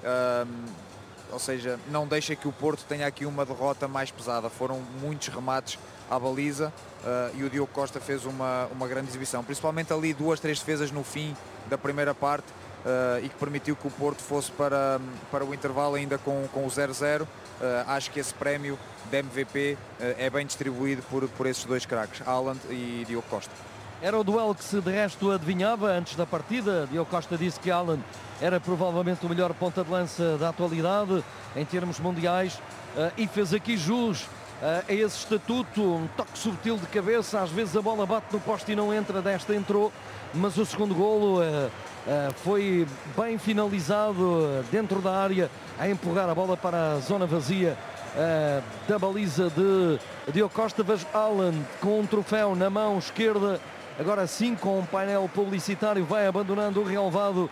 [SPEAKER 1] ou seja, não deixa que o Porto tenha aqui uma derrota mais pesada. Foram muitos remates à baliza e o Diogo Costa fez uma grande exibição, principalmente ali 2, 3 defesas no fim da primeira parte, e que permitiu que o Porto fosse para o intervalo ainda com o 0-0. Acho que esse prémio de MVP é bem distribuído por esses 2 craques, Haaland e Diogo Costa.
[SPEAKER 2] Era o duelo que se de resto adivinhava antes da partida. Diogo Costa disse que Haaland era provavelmente o melhor ponta de lança da atualidade em termos mundiais, e fez aqui jus a esse estatuto. Um toque subtil de cabeça, às vezes a bola bate no poste e não entra, desta entrou, mas o segundo golo foi bem finalizado dentro da área, a empurrar a bola para a zona vazia da baliza de Diogo Costa. Vejo Haaland com um troféu na mão esquerda, agora sim com um painel publicitário, vai abandonando o relvado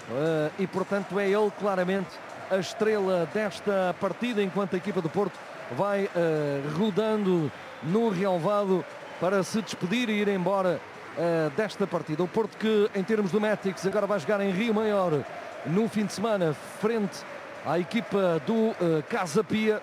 [SPEAKER 2] e portanto é ele claramente a estrela desta partida, enquanto a equipa do Porto vai rodando no relvado para se despedir e ir embora desta partida. O Porto, que em termos do Méticos agora vai jogar em Rio Maior no fim de semana frente à equipa do Casa Pia,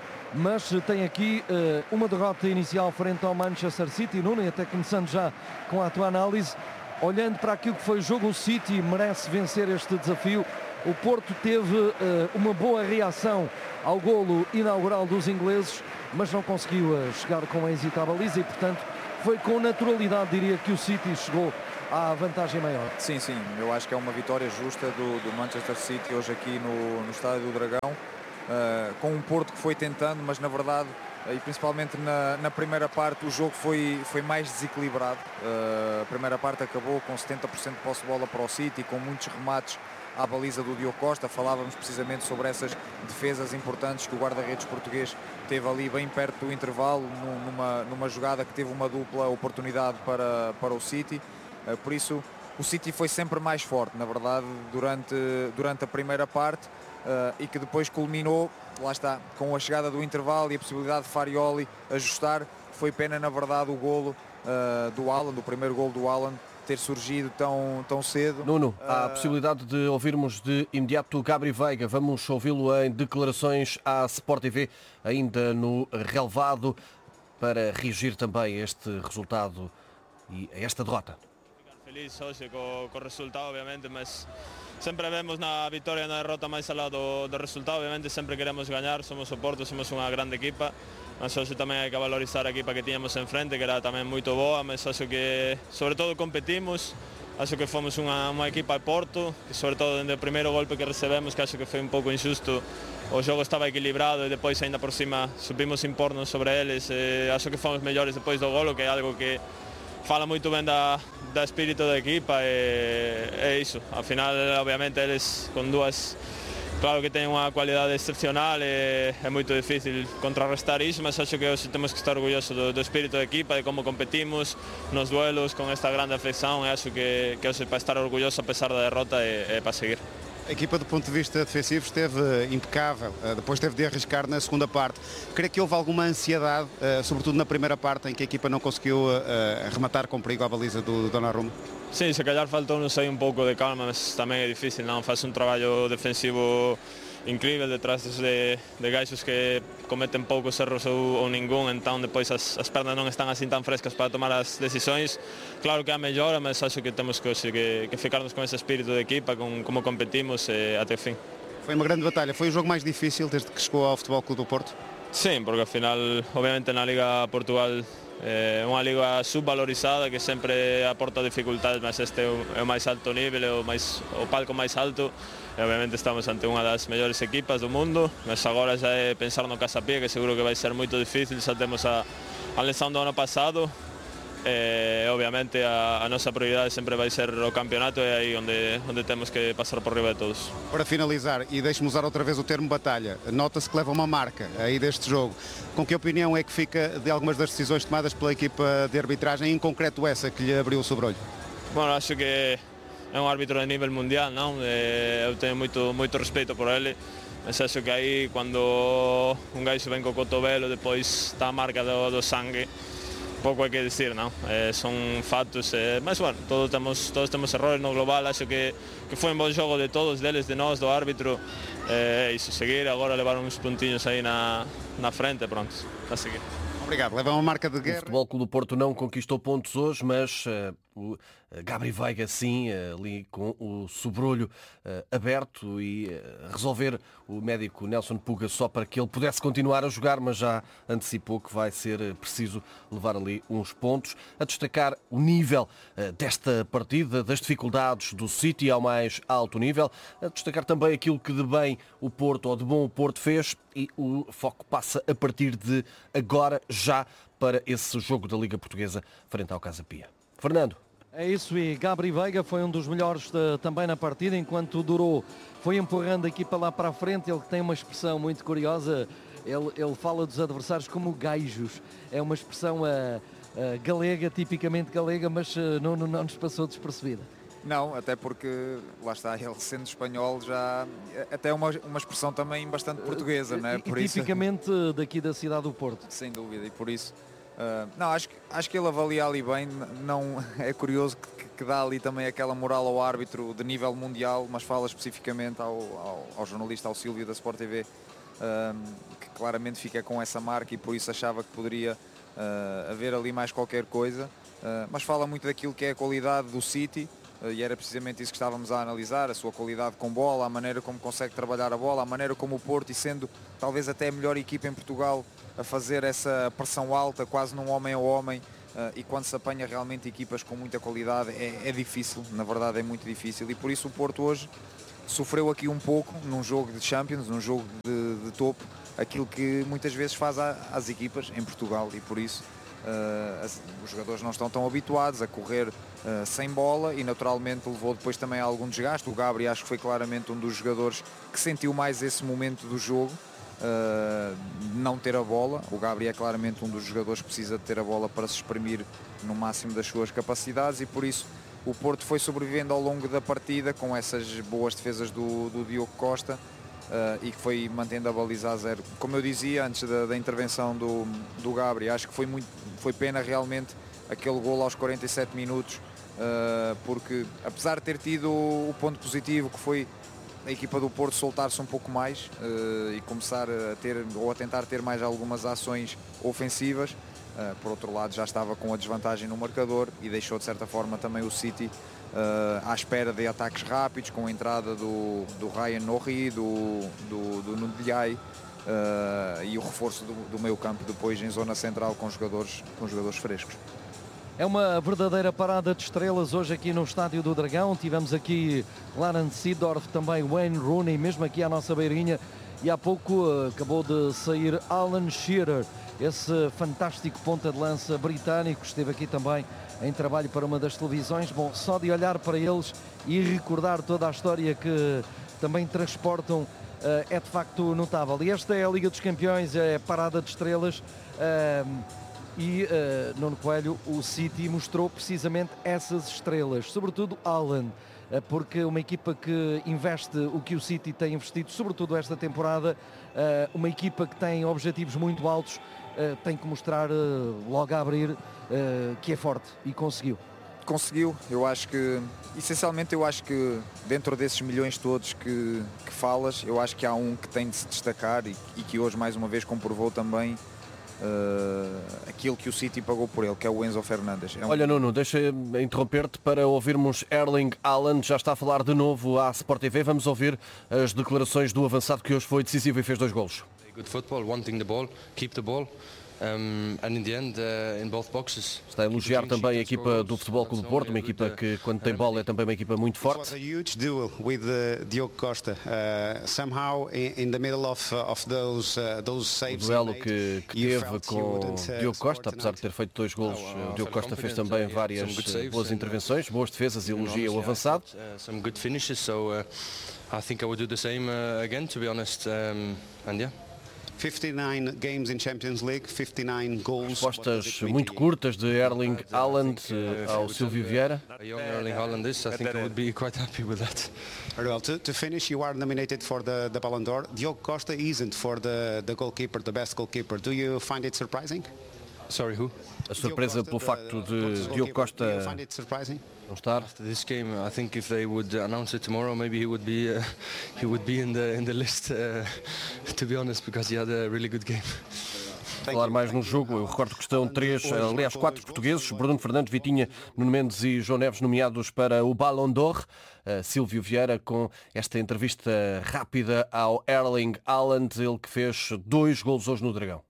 [SPEAKER 2] mas tem aqui uma derrota inicial frente ao Manchester City. Nuno, e até começando já com a tua análise, olhando para aquilo que foi o jogo, o City merece vencer este desafio. O Porto teve uma boa reação ao golo inaugural dos ingleses, mas não conseguiu chegar com êxito à baliza e, portanto, foi com naturalidade, diria, que o City chegou à vantagem maior.
[SPEAKER 1] Sim, eu acho que é uma vitória justa do Manchester City hoje aqui no Estádio do Dragão, com um Porto que foi tentando, mas na verdade, e principalmente na primeira parte, o jogo foi mais desequilibrado. A primeira parte acabou com 70% de posse de bola para o City, com muitos remates à baliza do Diogo Costa. Falávamos precisamente sobre essas defesas importantes que o guarda-redes português teve ali bem perto do intervalo, numa jogada que teve uma dupla oportunidade para o City. Por isso o City foi sempre mais forte, na verdade, durante a primeira parte, e que depois culminou, lá está, com a chegada do intervalo e a possibilidade de Farioli ajustar. Foi pena, na verdade, o golo do Haaland, o primeiro golo do Haaland, ter surgido tão cedo.
[SPEAKER 4] Nuno, há a possibilidade de ouvirmos de imediato o Gabri Veiga. Vamos ouvi-lo em declarações à Sport TV, ainda no relvado, para reagir também a este resultado e a esta derrota.
[SPEAKER 6] Feliz hoje com o resultado, obviamente, mas sempre vemos na vitória e na derrota mais ao lado do resultado. Obviamente sempre queremos ganhar, somos o Porto, somos uma grande equipa, mas hoje também há que valorizar a equipa que tínhamos em frente, que era também muito boa, mas acho que sobre todo competimos, acho que fomos uma equipa ao Porto, que sobre todo desde o primeiro golpe que recebemos, que acho que foi um pouco injusto, o jogo estava equilibrado e depois ainda por cima supimos impornos sobre eles, acho que fomos melhores depois do golo, que é algo que fala muito bem da espírito da equipa, é isso. Afinal, obviamente, eles com duas, claro que têm uma qualidade excepcional, é muito difícil contrarrestar isso, mas acho que hoje temos que estar orgulhosos do espírito da equipa, de como competimos nos duelos com esta grande afeição, e acho que hoje para estar orgulhoso apesar da derrota é para seguir.
[SPEAKER 7] A equipa, do ponto de vista defensivo, esteve impecável, depois teve de arriscar na segunda parte. Creio que houve alguma ansiedade, sobretudo na primeira parte, em que a equipa não conseguiu rematar com perigo a baliza do Donnarumma?
[SPEAKER 6] Sim, se calhar faltou, não sei, um pouco de calma, mas também é difícil, não? Faz um trabalho defensivo incrível detrás de gajos que cometem poucos erros ou nenhum, então depois as pernas não estão assim tão frescas para tomar as decisões. Claro que há melhora, mas acho que temos que ficarmos com esse espírito de equipa, com como competimos até o fim.
[SPEAKER 7] Foi uma grande batalha, foi o jogo mais difícil desde que chegou ao Futebol Clube do Porto?
[SPEAKER 6] Sim, porque afinal, obviamente na Liga Portugal é uma liga subvalorizada que sempre aporta dificuldades, mas este é o mais alto nível, o palco mais alto. Obviamente estamos ante uma das melhores equipas do mundo, mas agora já é pensar no Casa Pia, que seguro que vai ser muito difícil, já temos a lesão do ano passado. Obviamente a nossa prioridade sempre vai ser o campeonato, é aí onde temos que passar por riba de todos.
[SPEAKER 7] Para finalizar, e deixe-me usar outra vez o termo batalha, nota-se que leva uma marca aí deste jogo. Com que opinião é que fica de algumas das decisões tomadas pela equipa de arbitragem, em concreto essa que lhe abriu o sobrolho?
[SPEAKER 6] Bom, acho que é um árbitro de nível mundial, não? Eu tenho muito respeito por ele, mas acho que aí quando um gajo vem com o cotovelo, depois está a marca do sangue, pouco hay que decir, ¿no? Son fatos, mas bueno, todos temos errores no global, acho que foi um bom jogo de todos, deles, de nós, do árbitro, isso, seguir, agora levar uns pontinhos aí na frente, pronto, a seguir.
[SPEAKER 7] Obrigado, leva uma marca de guerra.
[SPEAKER 4] O Futebol Clube do Porto não conquistou pontos hoje, mas o Gabri Veiga sim, ali com o sobrolho aberto e resolver o médico Nelson Puga só para que ele pudesse continuar a jogar, mas já antecipou que vai ser preciso levar ali uns pontos. A destacar o nível desta partida, das dificuldades do City ao mais alto nível, a destacar também aquilo que de bem o Porto, ou de bom o Porto fez, e o foco passa a partir de agora, já, para esse jogo da Liga Portuguesa frente ao Casa Pia. Fernando.
[SPEAKER 2] É isso, e Gabri Veiga foi um dos melhores também na partida, enquanto durou, foi empurrando a equipa lá para a frente. Ele tem uma expressão muito curiosa, Ele fala dos adversários como gajos. É uma expressão galega, tipicamente galega, mas não nos passou despercebida.
[SPEAKER 1] Não, até porque, lá está, ele sendo espanhol já até é uma expressão também bastante portuguesa, não é?
[SPEAKER 2] Por isso, tipicamente daqui da cidade do Porto.
[SPEAKER 1] Sem dúvida, e por isso, não, acho que ele avalia ali bem, não, é curioso que dá ali também aquela moral ao árbitro de nível mundial, mas fala especificamente ao jornalista, ao Silvio da Sport TV, que claramente fica com essa marca e por isso achava que poderia haver ali mais qualquer coisa, mas fala muito daquilo que é a qualidade do City. E era precisamente isso que estávamos a analisar, a sua qualidade com bola, a maneira como consegue trabalhar a bola, a maneira como o Porto, e sendo talvez até a melhor equipa em Portugal, a fazer essa pressão alta, quase num homem a homem, e quando se apanha realmente equipas com muita qualidade é difícil, na verdade é muito difícil, e por isso o Porto hoje sofreu aqui um pouco num jogo de Champions, num jogo de topo, aquilo que muitas vezes faz às equipas em Portugal, e por isso os jogadores não estão tão habituados a correr sem bola e naturalmente levou depois também a algum desgaste. O Gabri acho que foi claramente um dos jogadores que sentiu mais esse momento do jogo, não ter a bola. O Gabri é claramente um dos jogadores que precisa de ter a bola para se exprimir no máximo das suas capacidades, e por isso o Porto foi sobrevivendo ao longo da partida com essas boas defesas do Diogo Costa, e que foi mantendo a baliza a zero. Como eu dizia antes da intervenção do Gabri, acho que foi pena realmente aquele golo aos 47 minutos, porque apesar de ter tido o ponto positivo que foi a equipa do Porto soltar-se um pouco mais e começar a ter ou a tentar ter mais algumas ações ofensivas, por outro lado já estava com a desvantagem no marcador e deixou de certa forma também o City à espera de ataques rápidos, com a entrada do Ryan Norri, do Nuno Diay, e o reforço do meio campo depois em zona central com jogadores frescos.
[SPEAKER 2] É uma verdadeira parada de estrelas hoje aqui no Estádio do Dragão. Tivemos aqui Clarence Seedorf, também Wayne Rooney, mesmo aqui à nossa beirinha, e há pouco acabou de sair Alan Shearer, esse fantástico ponta de lança britânico, esteve aqui também em trabalho para uma das televisões. Bom, só de olhar para eles e recordar toda a história que também transportam é de facto notável. E esta é a Liga dos Campeões, é a parada de estrelas, e Nuno Coelho, o City mostrou precisamente essas estrelas, sobretudo Haaland, porque uma equipa que investe o que o City tem investido, sobretudo esta temporada, uma equipa que tem objetivos muito altos, tem que mostrar logo a abrir que é forte, e conseguiu. Eu acho que, essencialmente, dentro desses milhões todos que falas, eu acho que há um que tem de se destacar e que hoje mais uma vez comprovou também aquilo que o City pagou por ele, que é o Enzo Fernandes.
[SPEAKER 4] Olha, Nuno, deixa interromper-te para ouvirmos Erling Haaland, já está a falar de novo à Sport TV. Vamos ouvir as declarações do avançado que hoje foi decisivo e fez 2 golos.
[SPEAKER 8] Good football, wanting the ball, keep the ball. And in the end, in both boxes.
[SPEAKER 4] Está a elogiar também a equipa do Futebol Clube do Porto, uma equipa que quando tem bola é também uma equipa muito forte.
[SPEAKER 7] It was a huge duel with Diogo Costa. Somehow in the middle of those saves.
[SPEAKER 4] O duelo que teve com Diogo Costa, apesar de ter feito 2 golos, Diogo Costa fez também várias boas intervenções, boas defesas, e elogia o avançado.
[SPEAKER 8] Some good finishes, so I think I would do the same again, to be honest. And yeah.
[SPEAKER 7] 59 games in Champions League, 59 goals.
[SPEAKER 4] Respostas muito curtas de Erling Haaland ao Silvio Vieira.
[SPEAKER 8] A young Erling Haaland is, I think I would be quite happy with that.
[SPEAKER 7] Very well. To finish, you are nominated for the Ballon d'Or. Diogo Costa isn't for the goalkeeper, the best goalkeeper. Do you find it surprising?
[SPEAKER 8] Sorry, who?
[SPEAKER 4] A surpresa pelo facto de Diogo Costa não estar.
[SPEAKER 8] After this game, I think if they would announce it tomorrow, maybe he would be in the list. To be honest, because he had a really good game.
[SPEAKER 4] Falar mais no jogo, eu recordo que estão 4 portugueses, Bruno Fernandes, Vitinha, Nuno Mendes e João Neves, nomeados para o Ballon d'Or. Silvio Vieira com esta entrevista rápida ao Erling Haaland, ele que fez 2 golos hoje no Dragão.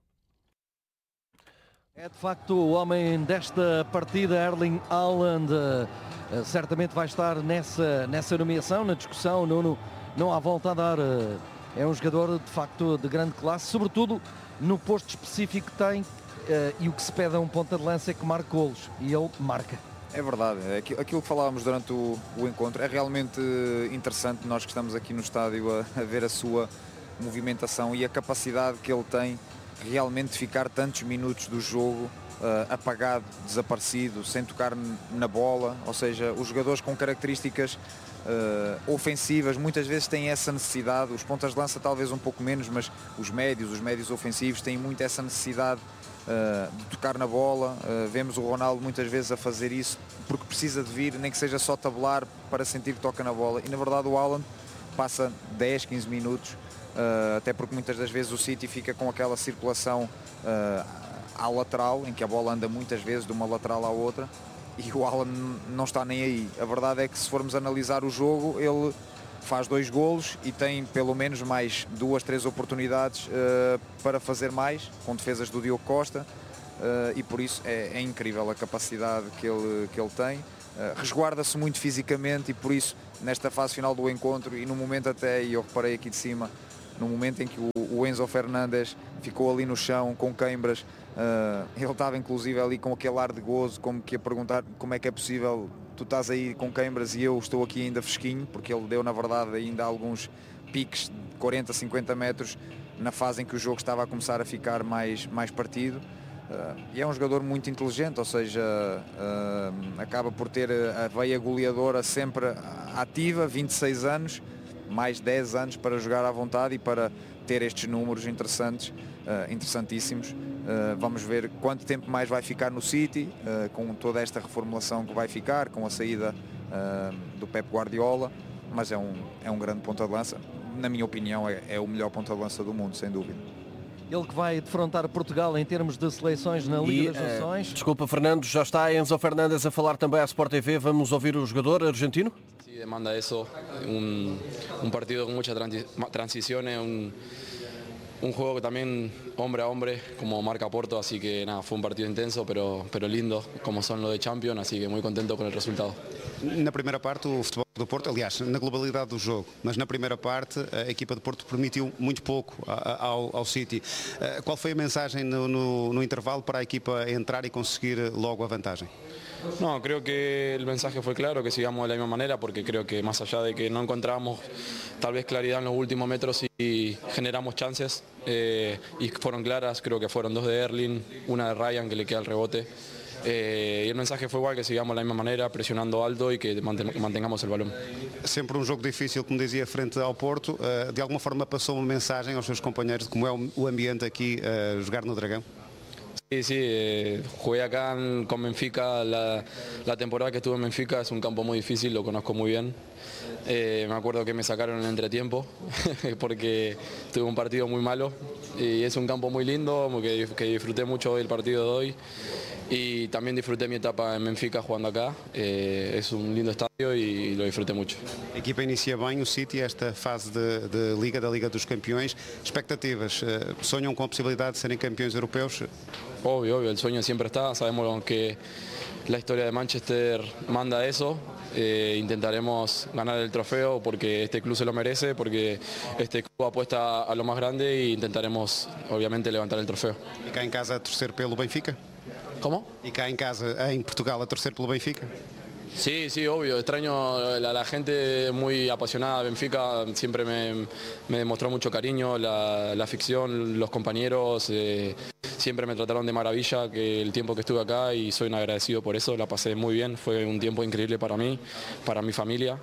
[SPEAKER 2] É de facto o homem desta partida, Erling Haaland. Certamente vai estar nessa nomeação, na discussão. Nuno, não há volta a dar. É um jogador de facto de grande classe, sobretudo no posto específico que tem, e o que se pede a um ponta de lança é que marque golos, e ele marca.
[SPEAKER 1] É verdade, aquilo que falávamos durante o encontro é realmente interessante. Nós que estamos aqui no estádio a ver a sua movimentação e a capacidade que ele tem realmente de ficar tantos minutos do jogo apagado, desaparecido, sem tocar na bola. Ou seja, os jogadores com características ofensivas muitas vezes têm essa necessidade, os pontas de lança talvez um pouco menos, mas os médios ofensivos têm muito essa necessidade de tocar na bola. Vemos o Ronaldo muitas vezes a fazer isso porque precisa de vir, nem que seja só tabelar para sentir que toca na bola, e na verdade o Haaland passa 10, 15 minutos, até porque muitas das vezes o City fica com aquela circulação à lateral, em que a bola anda muitas vezes de uma lateral à outra, e o Haaland não está nem aí. A verdade é que se formos analisar o jogo, ele faz 2 golos e tem pelo menos mais 2, 3 oportunidades para fazer mais, com defesas do Diogo Costa, e por isso é incrível a capacidade que ele tem. Resguarda-se muito fisicamente e por isso nesta fase final do encontro, e no momento até, e eu reparei aqui de cima, no momento em que o Enzo Fernandes ficou ali no chão com queimbras, ele estava inclusive ali com aquele ar de gozo, como que a perguntar como é que é possível, tu estás aí com queimbras e eu estou aqui ainda fresquinho, porque ele deu na verdade ainda alguns piques de 40, 50 metros na fase em que o jogo estava a começar a ficar mais partido. E é um jogador muito inteligente, ou seja, acaba por ter a veia goleadora sempre ativa, 26 anos, mais 10 anos para jogar à vontade e para ter estes números interessantíssimos. Vamos ver quanto tempo mais vai ficar no City, com toda esta reformulação que vai ficar, com a saída do Pep Guardiola, mas é um grande ponta de lança. Na minha opinião é o melhor ponta de lança do mundo, sem dúvida.
[SPEAKER 2] Ele que vai defrontar Portugal em termos de seleções na Liga das Nações.
[SPEAKER 4] Desculpa, Fernando, já está Enzo Fernandes a falar também à Sport TV. Vamos ouvir o jogador argentino?
[SPEAKER 8] Sí, demanda eso, un partido con muchas transiciones, un juego también hombre a hombre, como marca Porto, así que nada, fue un partido intenso, pero lindo, como son los de Champions, así que muy contento con el resultado.
[SPEAKER 7] Na primeira parte, o futebol do Porto, aliás, na globalidade do jogo, mas na primeira parte a equipa de Porto permitiu muito pouco ao City. Qual foi a mensagem no intervalo para a equipa entrar e conseguir logo a vantagem?
[SPEAKER 8] No, creo que el mensaje fue claro, que sigamos de la misma manera, porque creo que más allá de que no encontramos tal vez claridad en los últimos metros y generamos chances, y fueron claras, creo que fueron 2 de Erling, una de Ryan que le queda el rebote. Y el mensaje fue igual, que sigamos de la misma manera, presionando alto y que mantengamos el balón.
[SPEAKER 7] Sempre um jogo difícil, como dizia, frente ao Porto. De alguma forma passou uma mensagem aos seus companheiros de como é o ambiente aqui a jogar no Dragão?
[SPEAKER 8] Sí, jugué acá con Benfica, la temporada que estuve en Benfica es un campo muy difícil, lo conozco muy bien. Me acuerdo que me sacaron en el entretiempo porque tuve un partido muy malo y es un campo muy lindo, que disfruté mucho del partido de hoy y también disfruté mi etapa en Benfica jugando acá. Es un lindo estadio y lo disfruté mucho.
[SPEAKER 7] A equipa inicia bem, o City, esta fase da Liga dos Campeões. Expectativas? Sonham com a possibilidade de serem campeões europeus?
[SPEAKER 8] Obvio, el sueño siempre está, sabemos que la historia de Manchester manda eso, intentaremos ganar el trofeo porque este club se lo merece, porque este club apuesta a lo más grande e intentaremos obviamente levantar el trofeo.
[SPEAKER 7] E cá em casa a torcer pelo Benfica?
[SPEAKER 8] ¿Cómo?
[SPEAKER 7] E cá em casa, em Portugal, a torcer pelo Benfica?
[SPEAKER 8] Sí, obvio, extraño a la gente muy apasionada de Benfica, siempre me demostró mucho cariño, la afición, los compañeros, siempre me trataron de maravilla que el tiempo que estuve acá y soy un agradecido por eso, la pasé muy bien, fue un tiempo increíble para mí, para mi familia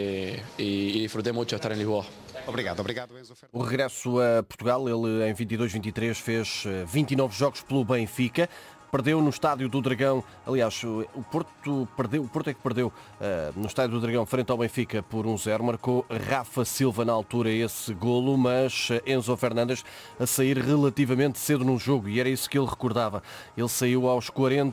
[SPEAKER 8] y disfruté mucho estar en Lisboa.
[SPEAKER 7] Obrigado, Enzo Fernandes.
[SPEAKER 4] O regresso a Portugal, ele em 22-23 fez 29 jogos pelo Benfica. Perdeu no Estádio do Dragão, aliás, o Porto é que perdeu no Estádio do Dragão frente ao Benfica por 1-0, marcou Rafa Silva na altura esse golo, mas Enzo Fernandes a sair relativamente cedo no jogo e era isso que ele recordava. Ele saiu aos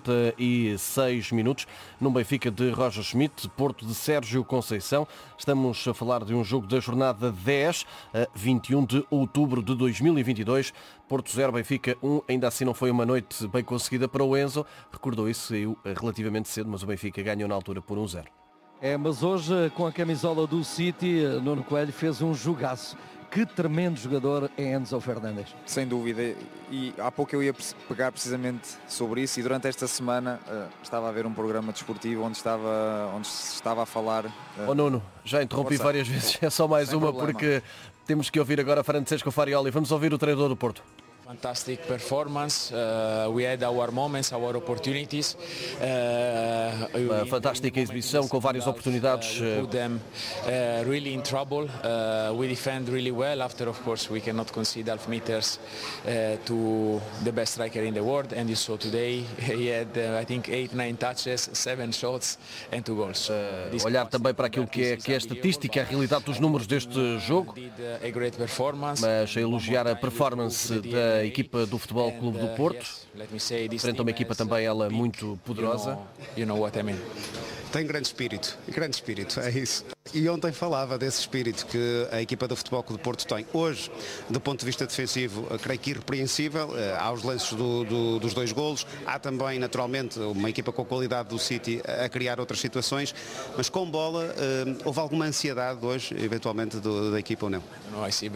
[SPEAKER 4] 46 minutos num Benfica de Roger Schmidt, Porto de Sérgio Conceição. Estamos a falar de um jogo da jornada 10, a 21 de outubro de 2022. Porto 0, Benfica 1, ainda assim não foi uma noite bem conseguida para o Enzo, recordou isso, saiu relativamente cedo, mas o Benfica ganhou na altura por 1-0.
[SPEAKER 2] Mas hoje, com a camisola do City, Nuno Coelho fez um jogaço. Que tremendo jogador é Enzo Fernandes.
[SPEAKER 1] Sem dúvida, e há pouco eu ia pegar precisamente sobre isso, e durante esta semana estava a ver um programa desportivo onde se estava a falar...
[SPEAKER 4] Nuno, já interrompi várias vezes, é só mais uma, porque Temos que ouvir agora Francesco Farioli. Vamos ouvir o treinador do Porto.
[SPEAKER 8] Fantastic performance. We had our moments, our opportunities.
[SPEAKER 4] Uma fantástica exibição com várias oportunidades.
[SPEAKER 8] Put them really in trouble. We defend really well. After, of course, we cannot concede half meters to the best striker in the world. And you saw today he had, I think, 8, 9 touches, 7 shots and 2 goals.
[SPEAKER 4] Olhar também para aquilo que é a estatística, a realidade dos números deste jogo, mas a elogiar a performance da equipa do Futebol Clube do Porto, frente a uma equipa também ela muito poderosa.
[SPEAKER 7] Tem grande espírito, é isso. E ontem falava desse espírito que a equipa do Futebol Clube do Porto tem. Hoje, do ponto de vista defensivo, creio que irrepreensível. Há os lances dos 2 golos. Há também, naturalmente, uma equipa com a qualidade do City a criar outras situações. Mas com bola, houve alguma ansiedade hoje, eventualmente, da equipa ou não?
[SPEAKER 8] Acho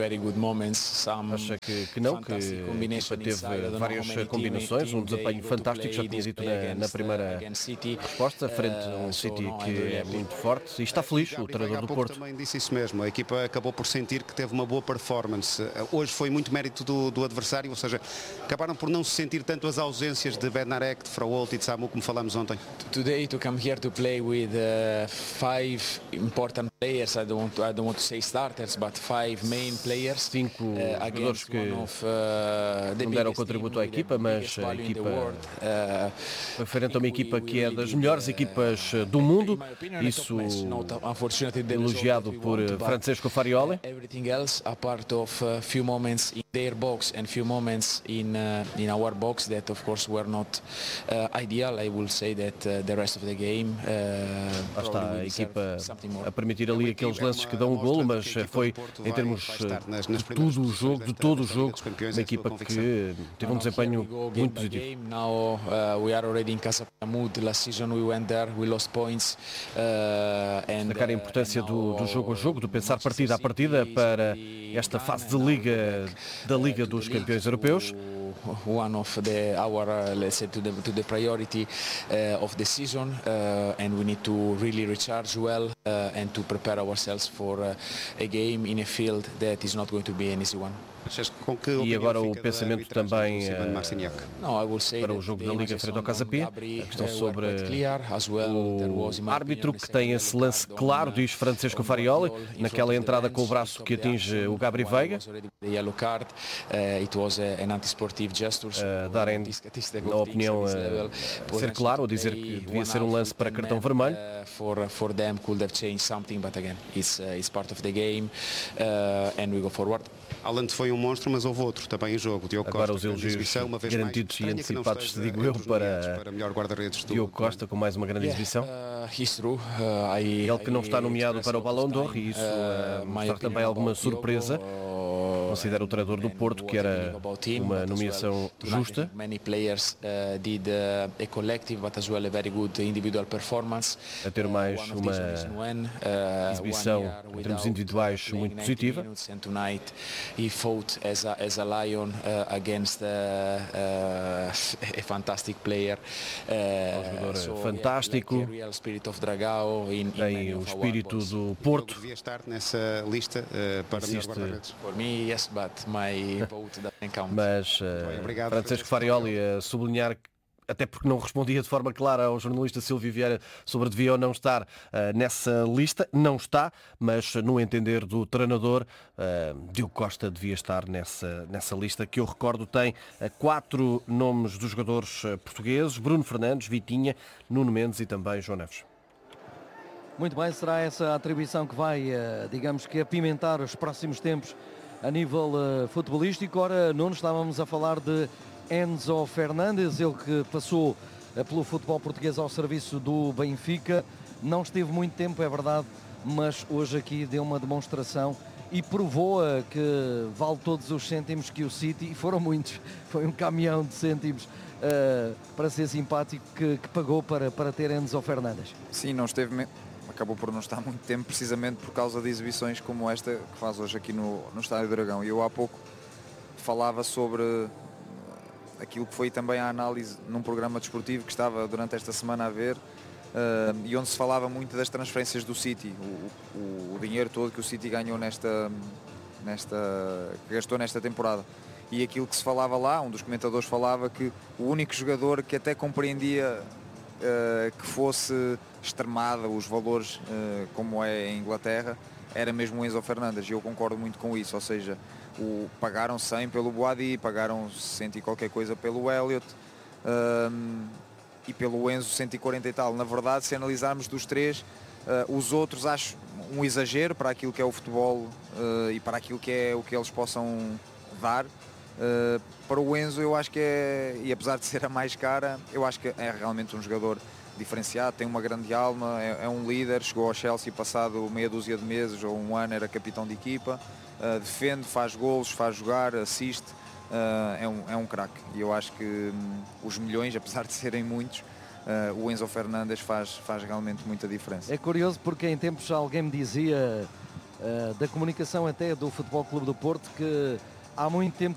[SPEAKER 4] que não, que a equipa teve várias combinações, um desempenho fantástico, já tinha dito na primeira resposta, frente a um City que é muito forte e está feliz o treinador do Porto.
[SPEAKER 7] Também disse isso mesmo, a equipa acabou por sentir que teve uma boa performance. Hoje foi muito mérito do adversário, ou seja, acabaram por não se sentir tanto as ausências de Bednarek, de Fraholt e de Samu, como falamos ontem.
[SPEAKER 8] Today to come here to play with 5 important players, I don't want to say starters, but 5 main players.
[SPEAKER 4] 5 jogadores que não deram contributo à equipa, mas a equipa foi frente a uma equipa que é das melhores equipas do mundo, isso elogiado por Francesco Farioli.
[SPEAKER 8] Everything else are part of few moments in their box and few moments in our box that of course were not ideal. I will say that the rest of the game
[SPEAKER 4] está a equipa a permitir ali aqueles lances que dão um golo, mas foi em termos de todo o jogo, uma equipa que teve um desempenho muito positivo.
[SPEAKER 8] Now we are already in Casamood. Last season we went there, we lost points.
[SPEAKER 4] Destacar a importância do jogo a jogo, de pensar partida a partida para esta fase da Liga dos Campeões Europeus.
[SPEAKER 8] One of our let's say to the priority of the season, and we need to really recharge well and to prepare ourselves for a game in a field that is not going to be an easy one.
[SPEAKER 4] E agora o pensamento também para o jogo da Liga frente ao Casa Pia, a questão sobre o árbitro que tem esse lance claro, diz Francesco Farioli, naquela entrada com o braço que atinge o Gabri Veiga, darem na opinião ser claro, a dizer que devia ser um lance para cartão vermelho.
[SPEAKER 8] For them could have changed something, but again it's part of the game and we go forward.
[SPEAKER 7] Haaland foi um monstro, mas houve outro também em jogo. Diogo
[SPEAKER 4] agora
[SPEAKER 7] Costa,
[SPEAKER 4] os elogios garantidos e antecipados, digo eu, para
[SPEAKER 7] melhor guarda-redes do
[SPEAKER 4] Diogo Costa, com mais uma grande exibição. Ele que não está nomeado para o Ballon d'Or, e isso mostra também alguma surpresa. Considera o treinador do Porto que era uma nomeação justa. A ter mais uma exibição em termos individuais muito positiva.
[SPEAKER 8] He fought as a lion against a fantastic player.
[SPEAKER 4] Um jogador fantástico. Tem o espírito do Porto.
[SPEAKER 7] Devia estar nessa lista para melhor guarda-redes.
[SPEAKER 8] For me, yes, but my vote doesn't count.
[SPEAKER 4] Mas Francesco Farioli a sublinhar que, até porque não respondia de forma clara ao jornalista Silvio Vieira sobre devia ou não estar nessa lista. Não está, mas no entender do treinador, Diogo Costa devia estar nessa lista, que eu recordo tem 4 nomes dos jogadores portugueses: Bruno Fernandes, Vitinha, Nuno Mendes e também João Neves.
[SPEAKER 2] Muito bem, será essa atribuição que vai, digamos que, apimentar os próximos tempos a nível futebolístico. Ora, Nuno, estávamos a falar de Enzo Fernandes, ele que passou pelo futebol português ao serviço do Benfica. Não esteve muito tempo, é verdade, mas hoje aqui deu uma demonstração e provou que vale todos os cêntimos que o City, e foram muitos, foi um caminhão de cêntimos, para ser simpático, que pagou para ter Enzo Fernandes.
[SPEAKER 1] Sim, não esteve, acabou por não estar muito tempo, precisamente por causa de exibições como esta que faz hoje aqui no Estádio do Dragão. E eu há pouco falava sobre aquilo que foi também a análise num programa desportivo que estava durante esta semana a ver, e onde se falava muito das transferências do City, o dinheiro todo que o City ganhou que gastou nesta temporada. E aquilo que se falava lá, um dos comentadores falava que o único jogador que até compreendia que fosse extremada os valores como é em Inglaterra era mesmo o Enzo Fernandes, e eu concordo muito com isso. Ou seja, pagaram 100 pelo Boadi, pagaram 100 e qualquer coisa pelo Elliott, e pelo Enzo 140 e tal. Na verdade, se analisarmos dos três, os outros acho um exagero para aquilo que é o futebol e para aquilo que é o que eles possam dar. Para o Enzo eu acho que e apesar de ser a mais cara, eu acho que é realmente um jogador diferenciado, tem uma grande alma, é um líder, chegou ao Chelsea passado meia dúzia de meses ou um ano, era capitão de equipa, defende, faz golos, faz jogar, assiste, é um craque. E eu acho que os milhões, apesar de serem muitos, o Enzo Fernandes faz realmente muita diferença.
[SPEAKER 2] É curioso porque em tempos alguém me dizia da comunicação até do Futebol Clube do Porto que há muito tempo